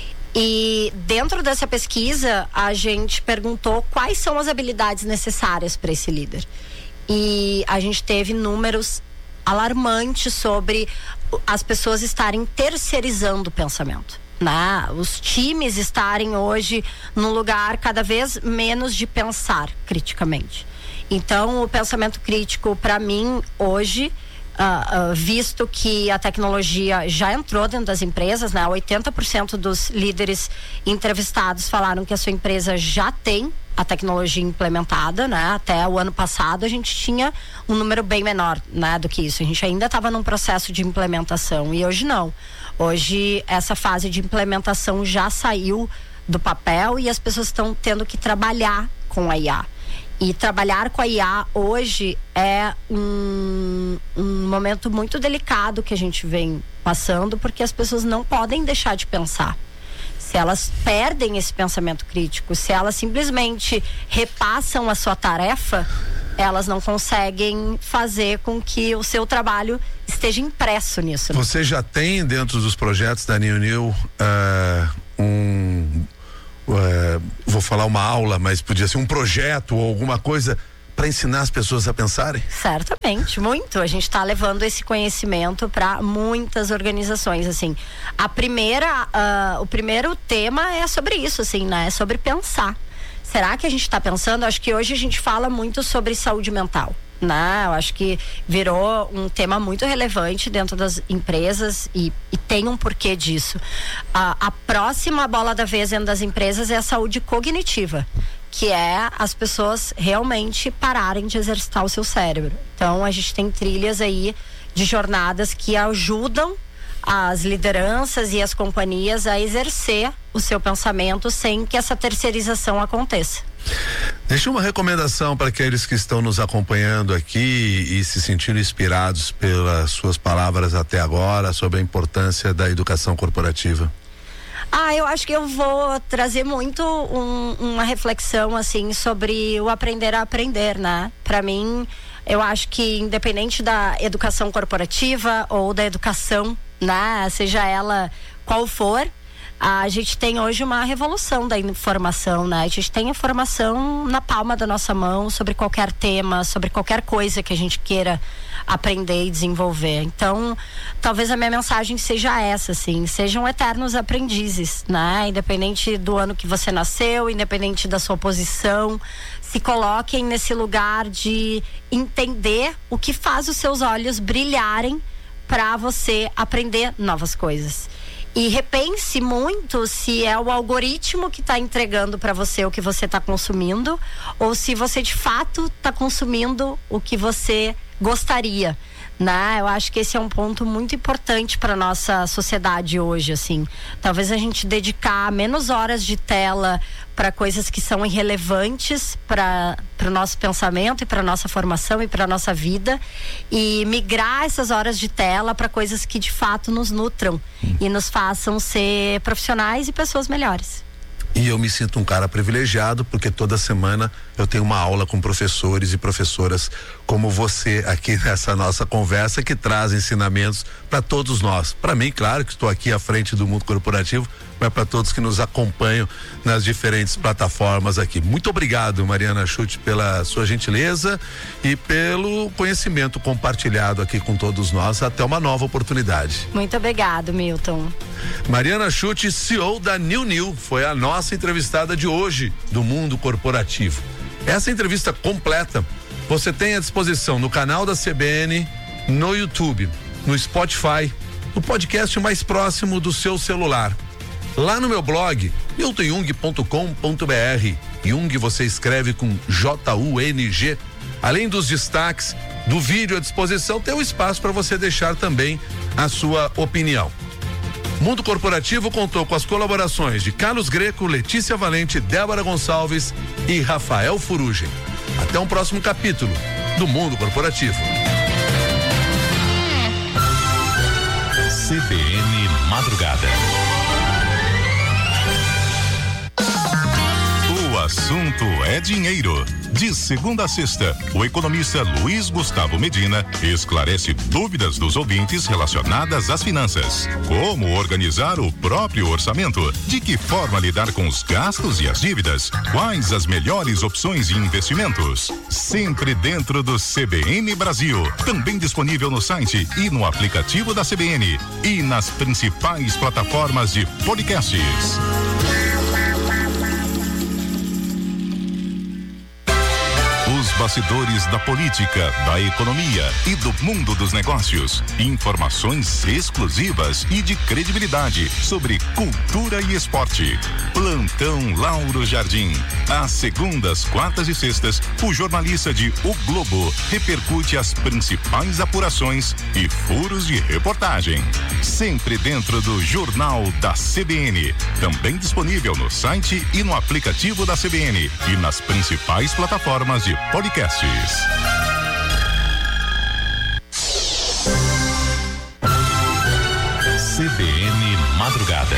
E dentro dessa pesquisa a gente perguntou quais são as habilidades necessárias para esse líder. E a gente teve números alarmante sobre as pessoas estarem terceirizando o pensamento. Né? Os times estarem hoje num lugar cada vez menos de pensar criticamente. Então, o pensamento crítico, para mim, hoje, uh, uh, visto que a tecnologia já entrou dentro das empresas, né? oitenta por cento dos líderes entrevistados falaram que a sua empresa já tem a tecnologia implementada, né? Até o ano passado a gente tinha um número bem menor, né, do que isso. A gente ainda estava num processo de implementação e hoje não. Hoje essa fase de implementação já saiu do papel e as pessoas estão tendo que trabalhar com a I A. E trabalhar com a I A hoje é um, um momento muito delicado que a gente vem passando, porque as pessoas não podem deixar de pensar. Se elas perdem esse pensamento crítico, se elas simplesmente repassam a sua tarefa, elas não conseguem fazer com que o seu trabalho esteja impresso nisso. Né? Você já tem dentro dos projetos da New New uh, um... Uh, vou falar uma aula, mas podia ser um projeto ou alguma coisa para ensinar as pessoas a pensarem? Certamente, muito. A gente está levando esse conhecimento para muitas organizações, assim. A primeira, uh, o primeiro tema é sobre isso, assim, né? É sobre pensar. Será que a gente está pensando? Acho que hoje a gente fala muito sobre saúde mental. Né? Eu acho que virou um tema muito relevante dentro das empresas e, e tem um porquê disso. A, a próxima bola da vez dentro das empresas é a saúde cognitiva, que é as pessoas realmente pararem de exercitar o seu cérebro. Então a gente tem trilhas aí de jornadas que ajudam as lideranças e as companhias a exercer o seu pensamento sem que essa terceirização aconteça. Deixa uma recomendação para aqueles que estão nos acompanhando aqui e se sentindo inspirados pelas suas palavras até agora sobre a importância da educação corporativa. Ah, eu acho que eu vou trazer muito um, uma reflexão assim sobre o aprender a aprender, né? Para mim, eu acho que independente da educação corporativa ou da educação, né, seja ela qual for, a gente tem hoje uma revolução da informação, né? A gente tem informação na palma da nossa mão sobre qualquer tema, sobre qualquer coisa que a gente queira aprender e desenvolver. Então, talvez a minha mensagem seja essa, assim, sejam eternos aprendizes, né? Independente do ano que você nasceu, independente da sua posição, se coloquem nesse lugar de entender o que faz os seus olhos brilharem para você aprender novas coisas. E repense muito se é o algoritmo que está entregando para você o que você está consumindo ou se você de fato está consumindo o que você gostaria, né? Eu acho que esse é um ponto muito importante para nossa sociedade hoje, assim. Talvez a gente dedicar menos horas de tela para coisas que são irrelevantes para o nosso pensamento e para nossa formação e para nossa vida e migrar essas horas de tela para coisas que de fato nos nutram hum. e nos façam ser profissionais e pessoas melhores. E eu me sinto um cara privilegiado porque toda semana eu tenho uma aula com professores e professoras como você aqui nessa nossa conversa que traz ensinamentos para todos nós. Para mim, claro que estou aqui à frente do mundo corporativo, mas para todos que nos acompanham nas diferentes plataformas aqui. Muito obrigado, Mariana Schutt, pela sua gentileza e pelo conhecimento compartilhado aqui com todos nós. Até uma nova oportunidade. Muito obrigado, Milton. Mariana Schutt, C E O da New New, foi a nossa entrevistada de hoje do mundo corporativo. Essa entrevista completa você tem à disposição no canal da C B N, no YouTube, no Spotify, no podcast mais próximo do seu celular. Lá no meu blog, milton jung ponto com ponto b r. Jung você escreve com J U N G. Além dos destaques do vídeo à disposição, tem um espaço para você deixar também a sua opinião. Mundo Corporativo contou com as colaborações de Carlos Greco, Letícia Valente, Débora Gonçalves e Rafael Furugem. Até um próximo capítulo do Mundo Corporativo. C B N Madrugada. assunto é dinheiro. De segunda a sexta, o economista Luiz Gustavo Medina esclarece dúvidas dos ouvintes relacionadas às finanças. Como organizar o próprio orçamento? De que forma lidar com os gastos e as dívidas? Quais as melhores opções de investimentos? Sempre dentro do C B N Brasil. Também disponível no site e no aplicativo da C B N e nas principais plataformas de podcasts. Os bastidores da política, da economia e do mundo dos negócios. Informações exclusivas e de credibilidade sobre cultura e esporte. Plantão Lauro Jardim. Às segundas, quartas e sextas, o jornalista de O Globo repercute as principais apurações e furos de reportagem. Sempre dentro do Jornal da C B N. Também disponível no site e no aplicativo da C B N e nas principais plataformas de podcasts. C B N Madrugada.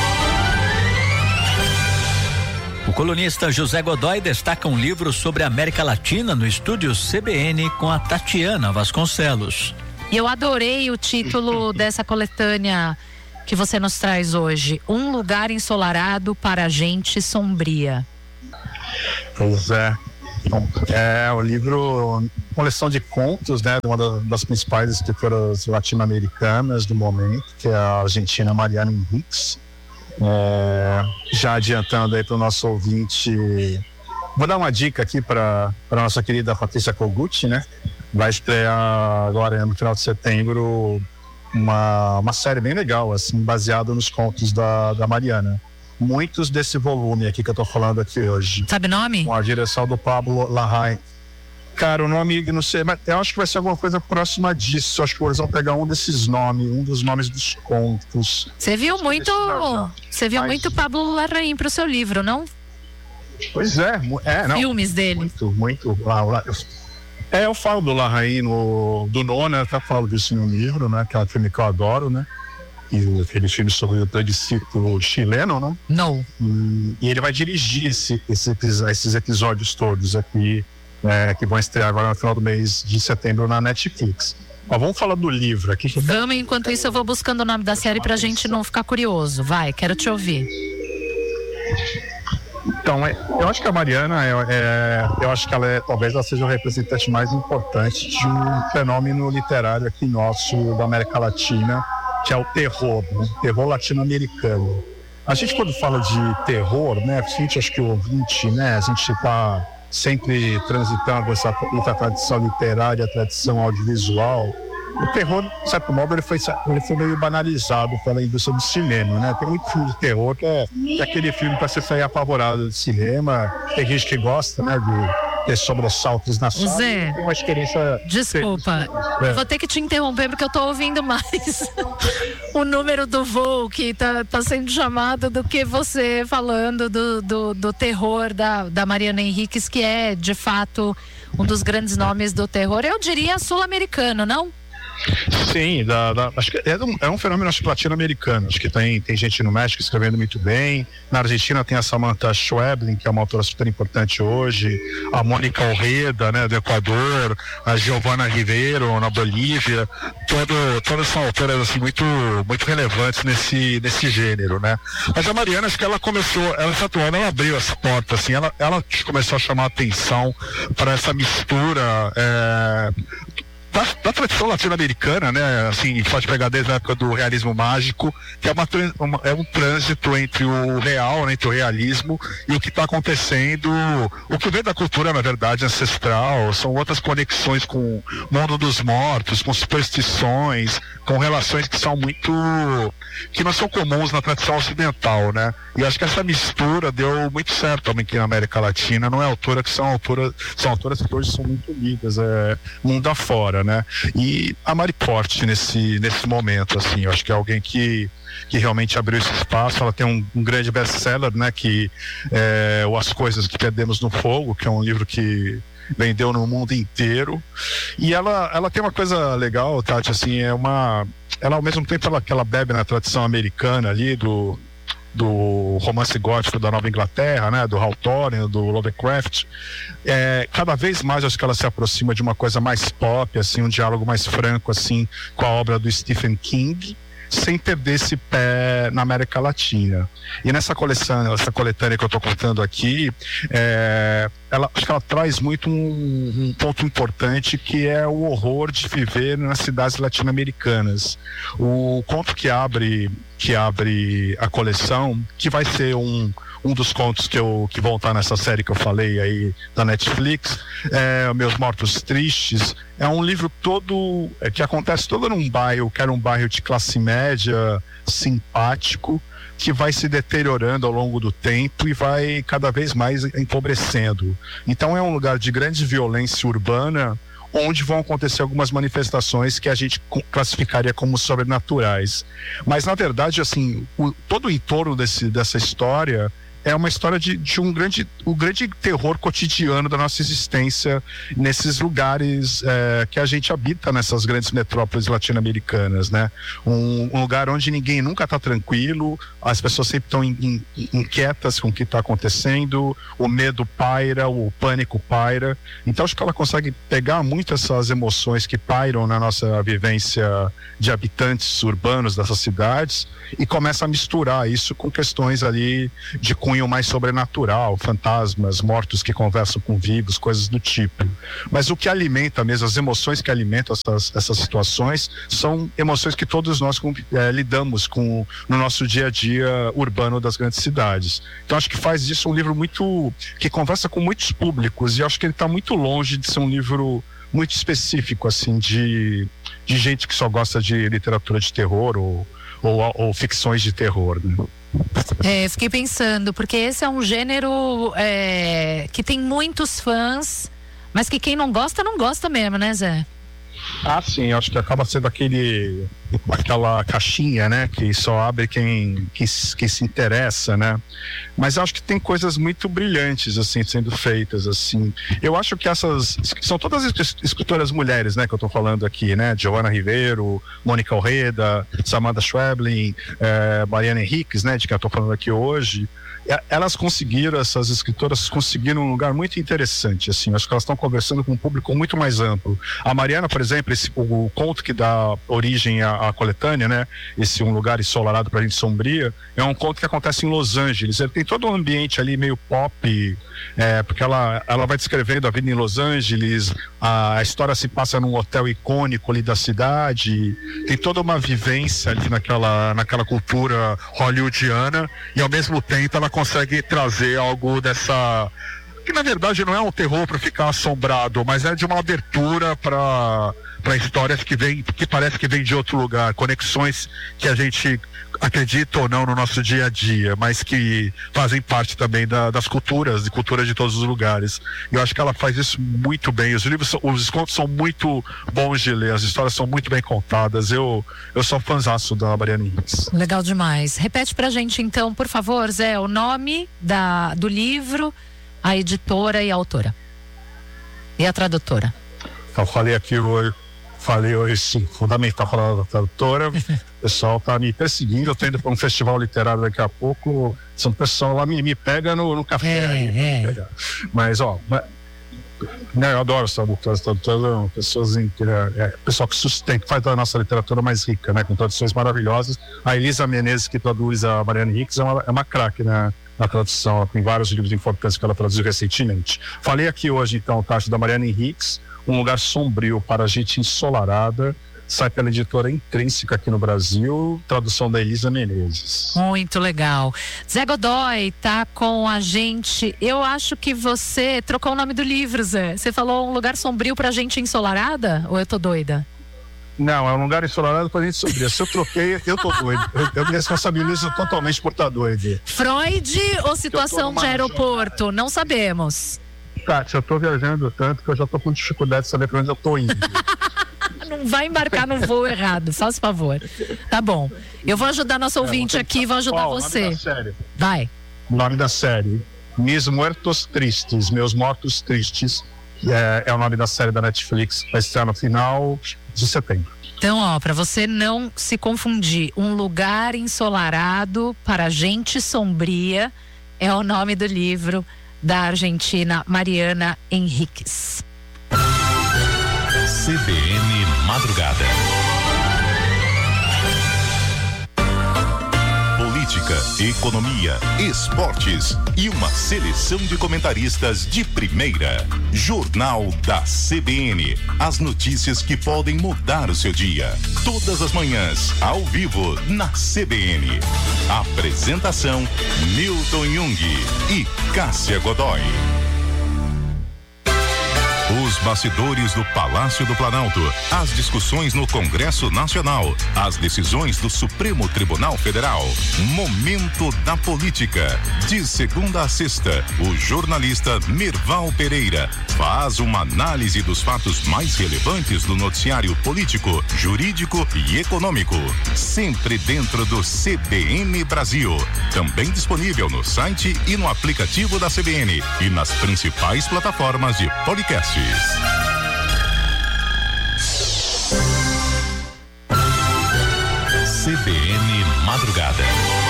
O colunista José Godoy destaca um livro sobre a América Latina no estúdio C B N com a Tatiana Vasconcelos. E eu adorei o título dessa coletânea que você nos traz hoje. Um lugar ensolarado para a gente sombria. Pois é. Bom, é o livro, coleção de contos, né, de uma das principais escritoras latino-americanas do momento, que é a argentina Mariana Enríquez. É, já adiantando aí para o nosso ouvinte, vou dar uma dica aqui para a nossa querida Patrícia Kogut, né? Vai estrear agora no final de setembro uma, uma série bem legal, assim, baseada nos contos da, da Mariana. Muitos desse volume aqui que eu tô falando aqui hoje. Sabe o nome? Com a direção do Pablo Larraín. Cara, o nome, não sei, mas eu acho que vai ser alguma coisa próxima disso. Eu acho que eles vão pegar um desses nomes, um dos nomes dos contos. Você viu muito, você viu mas... muito Pablo Larraín pro seu livro, não? Pois é, é, não. Filmes dele. Muito, muito. Lá, lá, eu, é, eu falo do Larraín, no, do Nona, eu até falo disso no livro, né? Que é um filme que eu adoro, né? E aquele filme sobre o plebiscito chileno, né? Não. E, e ele vai dirigir esse, esse, esses episódios todos aqui, é, que vão estrear agora no final do mês de setembro na Netflix. Mas vamos falar do livro aqui. Vamos, enquanto isso eu vou buscando o nome da série pra gente não ficar curioso. Vai, quero te ouvir. Então, é, eu acho que a Mariana, é, é, eu acho que ela é, talvez ela seja o representante mais importante de um fenômeno literário aqui nosso, da América Latina, que é o terror, né? Terror latino-americano. A gente, quando fala de terror, né, a gente, acho que o ouvinte, né, a gente está sempre transitando essa, essa tradição literária, tradição audiovisual. O terror, de certo modo, ele foi, ele foi meio banalizado pela indústria do cinema, né? Tem muito filme de terror que é, que é aquele filme para você sair apavorado do cinema. Tem gente que gosta, né, de ter sobressaltos na sala. Zé, tem uma experiência... Desculpa, é. eu vou ter que te interromper porque eu tô ouvindo mais o número do voo que tá, tá sendo chamado do que você falando do, do, do terror da, da Mariana Enríquez, que é, de fato, um dos grandes nomes do terror. Eu diria sul-americano, não? Sim, da, da, acho que é um, é um fenômeno latino-americano. Acho que tem, tem gente no México escrevendo muito bem. Na Argentina tem a Samantha Schweblin, que é uma autora super importante hoje. A Mônica Orreda, né, do Equador. A Giovanna Ribeiro, na Bolívia. Todo, todas são autoras assim, muito, muito relevantes nesse, nesse gênero, né? Mas a Mariana, acho que ela começou, ela essa atuando, ela abriu essa porta, assim, ela, ela começou a chamar a atenção para essa mistura. É, Da, da tradição latino-americana, né? Assim, a gente pode pegar desde a época do realismo mágico, que é, uma, uma, é um trânsito entre o real, né, entre o realismo e o que está acontecendo. O que vem da cultura, na verdade, ancestral, são outras conexões com o mundo dos mortos, com superstições, com relações que são muito... que não são comuns na tradição ocidental, né? E acho que essa mistura deu muito certo também aqui na América Latina. Não é autora que são autoras, são autoras que hoje são muito lidas, é, mundo afora, né? E a Mari Porte nesse, nesse momento, assim, eu acho que é alguém que, que realmente abriu esse espaço. Ela tem um, um grande best-seller, né? Que é o As Coisas que Perdemos no Fogo, que é um livro que vendeu no mundo inteiro. E ela, ela tem uma coisa legal, Tati, assim, é uma... Ela, ao mesmo tempo ela, que ela bebe na tradição americana ali, do, do romance gótico da Nova Inglaterra, né, do Hawthorne, do Lovecraft. É, cada vez mais acho que ela se aproxima de uma coisa mais pop, assim, um diálogo mais franco, assim, com a obra do Stephen King, sem perder esse pé na América Latina. E nessa coleção, essa coletânea que eu estou contando aqui, é, ela, acho que ela traz muito um, um ponto importante, que é o horror de viver nas cidades latino-americanas. O conto que abre, que abre a coleção, que vai ser um um dos contos que, eu, que vão estar nessa série que eu falei aí da Netflix, é Meus Mortos Tristes. É um livro todo, é, que acontece todo num bairro, que era um bairro de classe média, simpático, que vai se deteriorando ao longo do tempo e vai cada vez mais empobrecendo. Então é um lugar de grande violência urbana, onde vão acontecer algumas manifestações que a gente classificaria como sobrenaturais. Mas, na verdade, assim, o, todo o entorno desse, dessa história é uma história de, de um grande, um grande terror cotidiano da nossa existência nesses lugares é, que a gente habita, nessas grandes metrópoles latino-americanas, né? Um, um lugar onde ninguém nunca está tranquilo, as pessoas sempre estão in, in, inquietas com o que está acontecendo, o medo paira, o pânico paira. Então acho que ela consegue pegar muito essas emoções que pairam na nossa vivência de habitantes urbanos dessas cidades e começa a misturar isso com questões ali de cunho mais sobrenatural, fantasmas, mortos que conversam com vivos, coisas do tipo. Mas o que alimenta mesmo, as emoções que alimentam essas, essas situações, são emoções que todos nós é, lidamos com no nosso dia a dia urbano das grandes cidades. Então acho que faz isso um livro muito, que conversa com muitos públicos, e acho que ele está muito longe de ser um livro muito específico, assim, de, de gente que só gosta de literatura de terror ou, ou, ou ficções de terror, né? É, fiquei pensando, porque esse é um gênero é, que tem muitos fãs, mas que quem não gosta, não gosta mesmo, né, Zé? Ah, sim, acho que acaba sendo aquele, aquela caixinha, né, que só abre quem, quem, quem se interessa, né? Mas acho que tem coisas muito brilhantes, assim, sendo feitas, assim. Eu acho que essas, são todas as escritoras mulheres, né, que eu tô falando aqui, né? Joana Ribeiro, Mônica Orreda, Samantha Schweblin, eh, Mariana Henriques, né, de que eu tô falando aqui hoje. Elas conseguiram, essas escritoras conseguiram um lugar muito interessante, assim, acho que elas estão conversando com um público muito mais amplo. A Mariana, por exemplo, esse, o, o conto que dá origem à, à coletânea, né, esse Um Lugar Ensolarado pra Gente Sombria, é um conto que acontece em Los Angeles. Ele tem todo um ambiente ali meio pop, é, porque ela, ela vai descrevendo a vida em Los Angeles, a, a história se passa num hotel icônico ali da cidade, tem toda uma vivência ali naquela, naquela cultura hollywoodiana, e ao mesmo tempo ela consegue trazer algo dessa, que na verdade não é um terror para ficar assombrado, mas é de uma abertura para para histórias que vem, que parece que vem de outro lugar, conexões que a gente acredita ou não no nosso dia a dia, mas que fazem parte também da, das culturas, de cultura de todos os lugares. E eu acho que ela faz isso muito bem. Os livros, os contos são muito bons de ler, as histórias são muito bem contadas. Eu, eu sou fãzaço da Mariana Henriques. Legal demais. Repete pra gente então, por favor, Zé, o nome da, do livro, a editora e a autora. E a tradutora. Eu falei aqui hoje. Falei hoje, sim, fundamental falar da tradutora. O pessoal tá me perseguindo, eu tô indo para um festival literário daqui a pouco. O pessoal lá me, me pega no, no café. É, aí, é. Mas, ó, né, eu adoro os tradutores, tradutores, pessoas é, é, pessoal que sustenta, que faz da nossa literatura mais rica, né, com traduções maravilhosas. A Elisa Menezes, que traduz a Mariana Henriques, é uma, é uma craque, né? Na tradução, ela tem vários livros importantes que ela traduziu recentemente. Falei aqui hoje, então, o caso da Mariana Henriques, Um Lugar Sombrio para Gente Ensolarada, sai pela editora Intrínseca aqui no Brasil, tradução da Elisa Menezes. Muito legal. Zé Godoy tá com a gente. Eu acho que você trocou o nome do livro, Zé. Você falou Um Lugar Sombrio para Gente Ensolarada? Ou eu tô doida? Não, é Um Lugar Ensolarado para Gente Sombria. Se eu troquei, eu tô doido. Eu, eu me responsabilizo totalmente por estar doido. Freud ou situação de aeroporto? Jornada. Não sabemos. Tati, eu tô viajando tanto que eu já tô com dificuldade de saber pra onde eu tô indo. Não vai embarcar no voo errado, faz favor. Tá bom. Eu vou ajudar nosso ouvinte é, aqui, vou ajudar oh, você. Nome da série. Vai. O nome da série. Mis Muertos Tristes, Meus Mortos Tristes. É, é o nome da série da Netflix. Vai estar no final de setembro. Então, ó, para você não se confundir, Um Lugar Ensolarado para Gente Sombria é o nome do livro da argentina Mariana Enríquez. C B N Madrugada. Política, economia, esportes e uma seleção de comentaristas de primeira. Jornal da C B N. As notícias que podem mudar o seu dia. Todas as manhãs, ao vivo, na C B N. Apresentação: Milton Jung e Cássia Godoy. Os bastidores do Palácio do Planalto, as discussões no Congresso Nacional, as decisões do Supremo Tribunal Federal. Momento da Política. De segunda a sexta, o jornalista Merval Pereira faz uma análise dos fatos mais relevantes do noticiário político, jurídico e econômico. Sempre dentro do C B N Brasil. Também disponível no site e no aplicativo da C B N e nas principais plataformas de podcast. C B N Madrugada.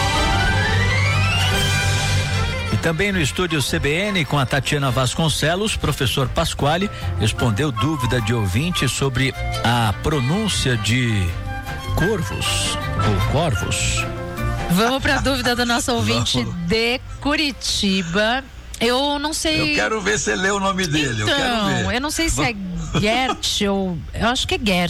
E também no estúdio C B N com a Tatiana Vasconcelos, professor Pasquale respondeu dúvida de ouvinte sobre a pronúncia de corvos ou corvos. Vamos para a dúvida do nosso ouvinte de Curitiba. Eu não sei. Eu quero ver se você lê o nome dele. Então, eu, quero ver. eu não sei se é Gert ou. Eu acho que é Gert.